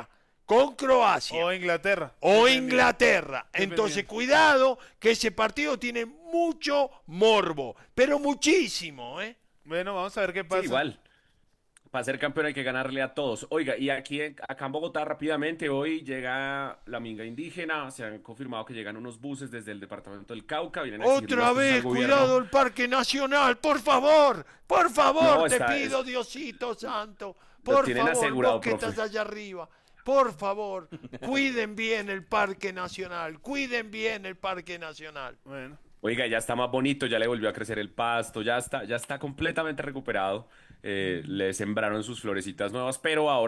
con Croacia. O Inglaterra. O Dependiendo. Inglaterra. Entonces, Dependiendo. cuidado, que ese partido tiene mucho morbo, pero muchísimo, ¿eh? Bueno, vamos a ver qué pasa. Sí, igual. Para ser campeón hay que ganarle a todos. Oiga, y aquí en- acá en Bogotá rápidamente hoy llega la minga indígena, se han confirmado que llegan unos buses desde el departamento del Cauca. Vienen a exigir Otra unas cosas vez, al gobierno. cuidado el Parque Nacional, por favor, por favor, No, te está- pido, es- Diosito Santo, Lo por tienen favor, asegurado, vos que profe. estás allá arriba, por favor, cuiden bien el Parque Nacional, cuiden bien el Parque Nacional. Bueno. Oiga, ya está más bonito, ya le volvió a crecer el pasto, ya está, ya está completamente recuperado. Eh, le sembraron sus florecitas nuevas, pero ahora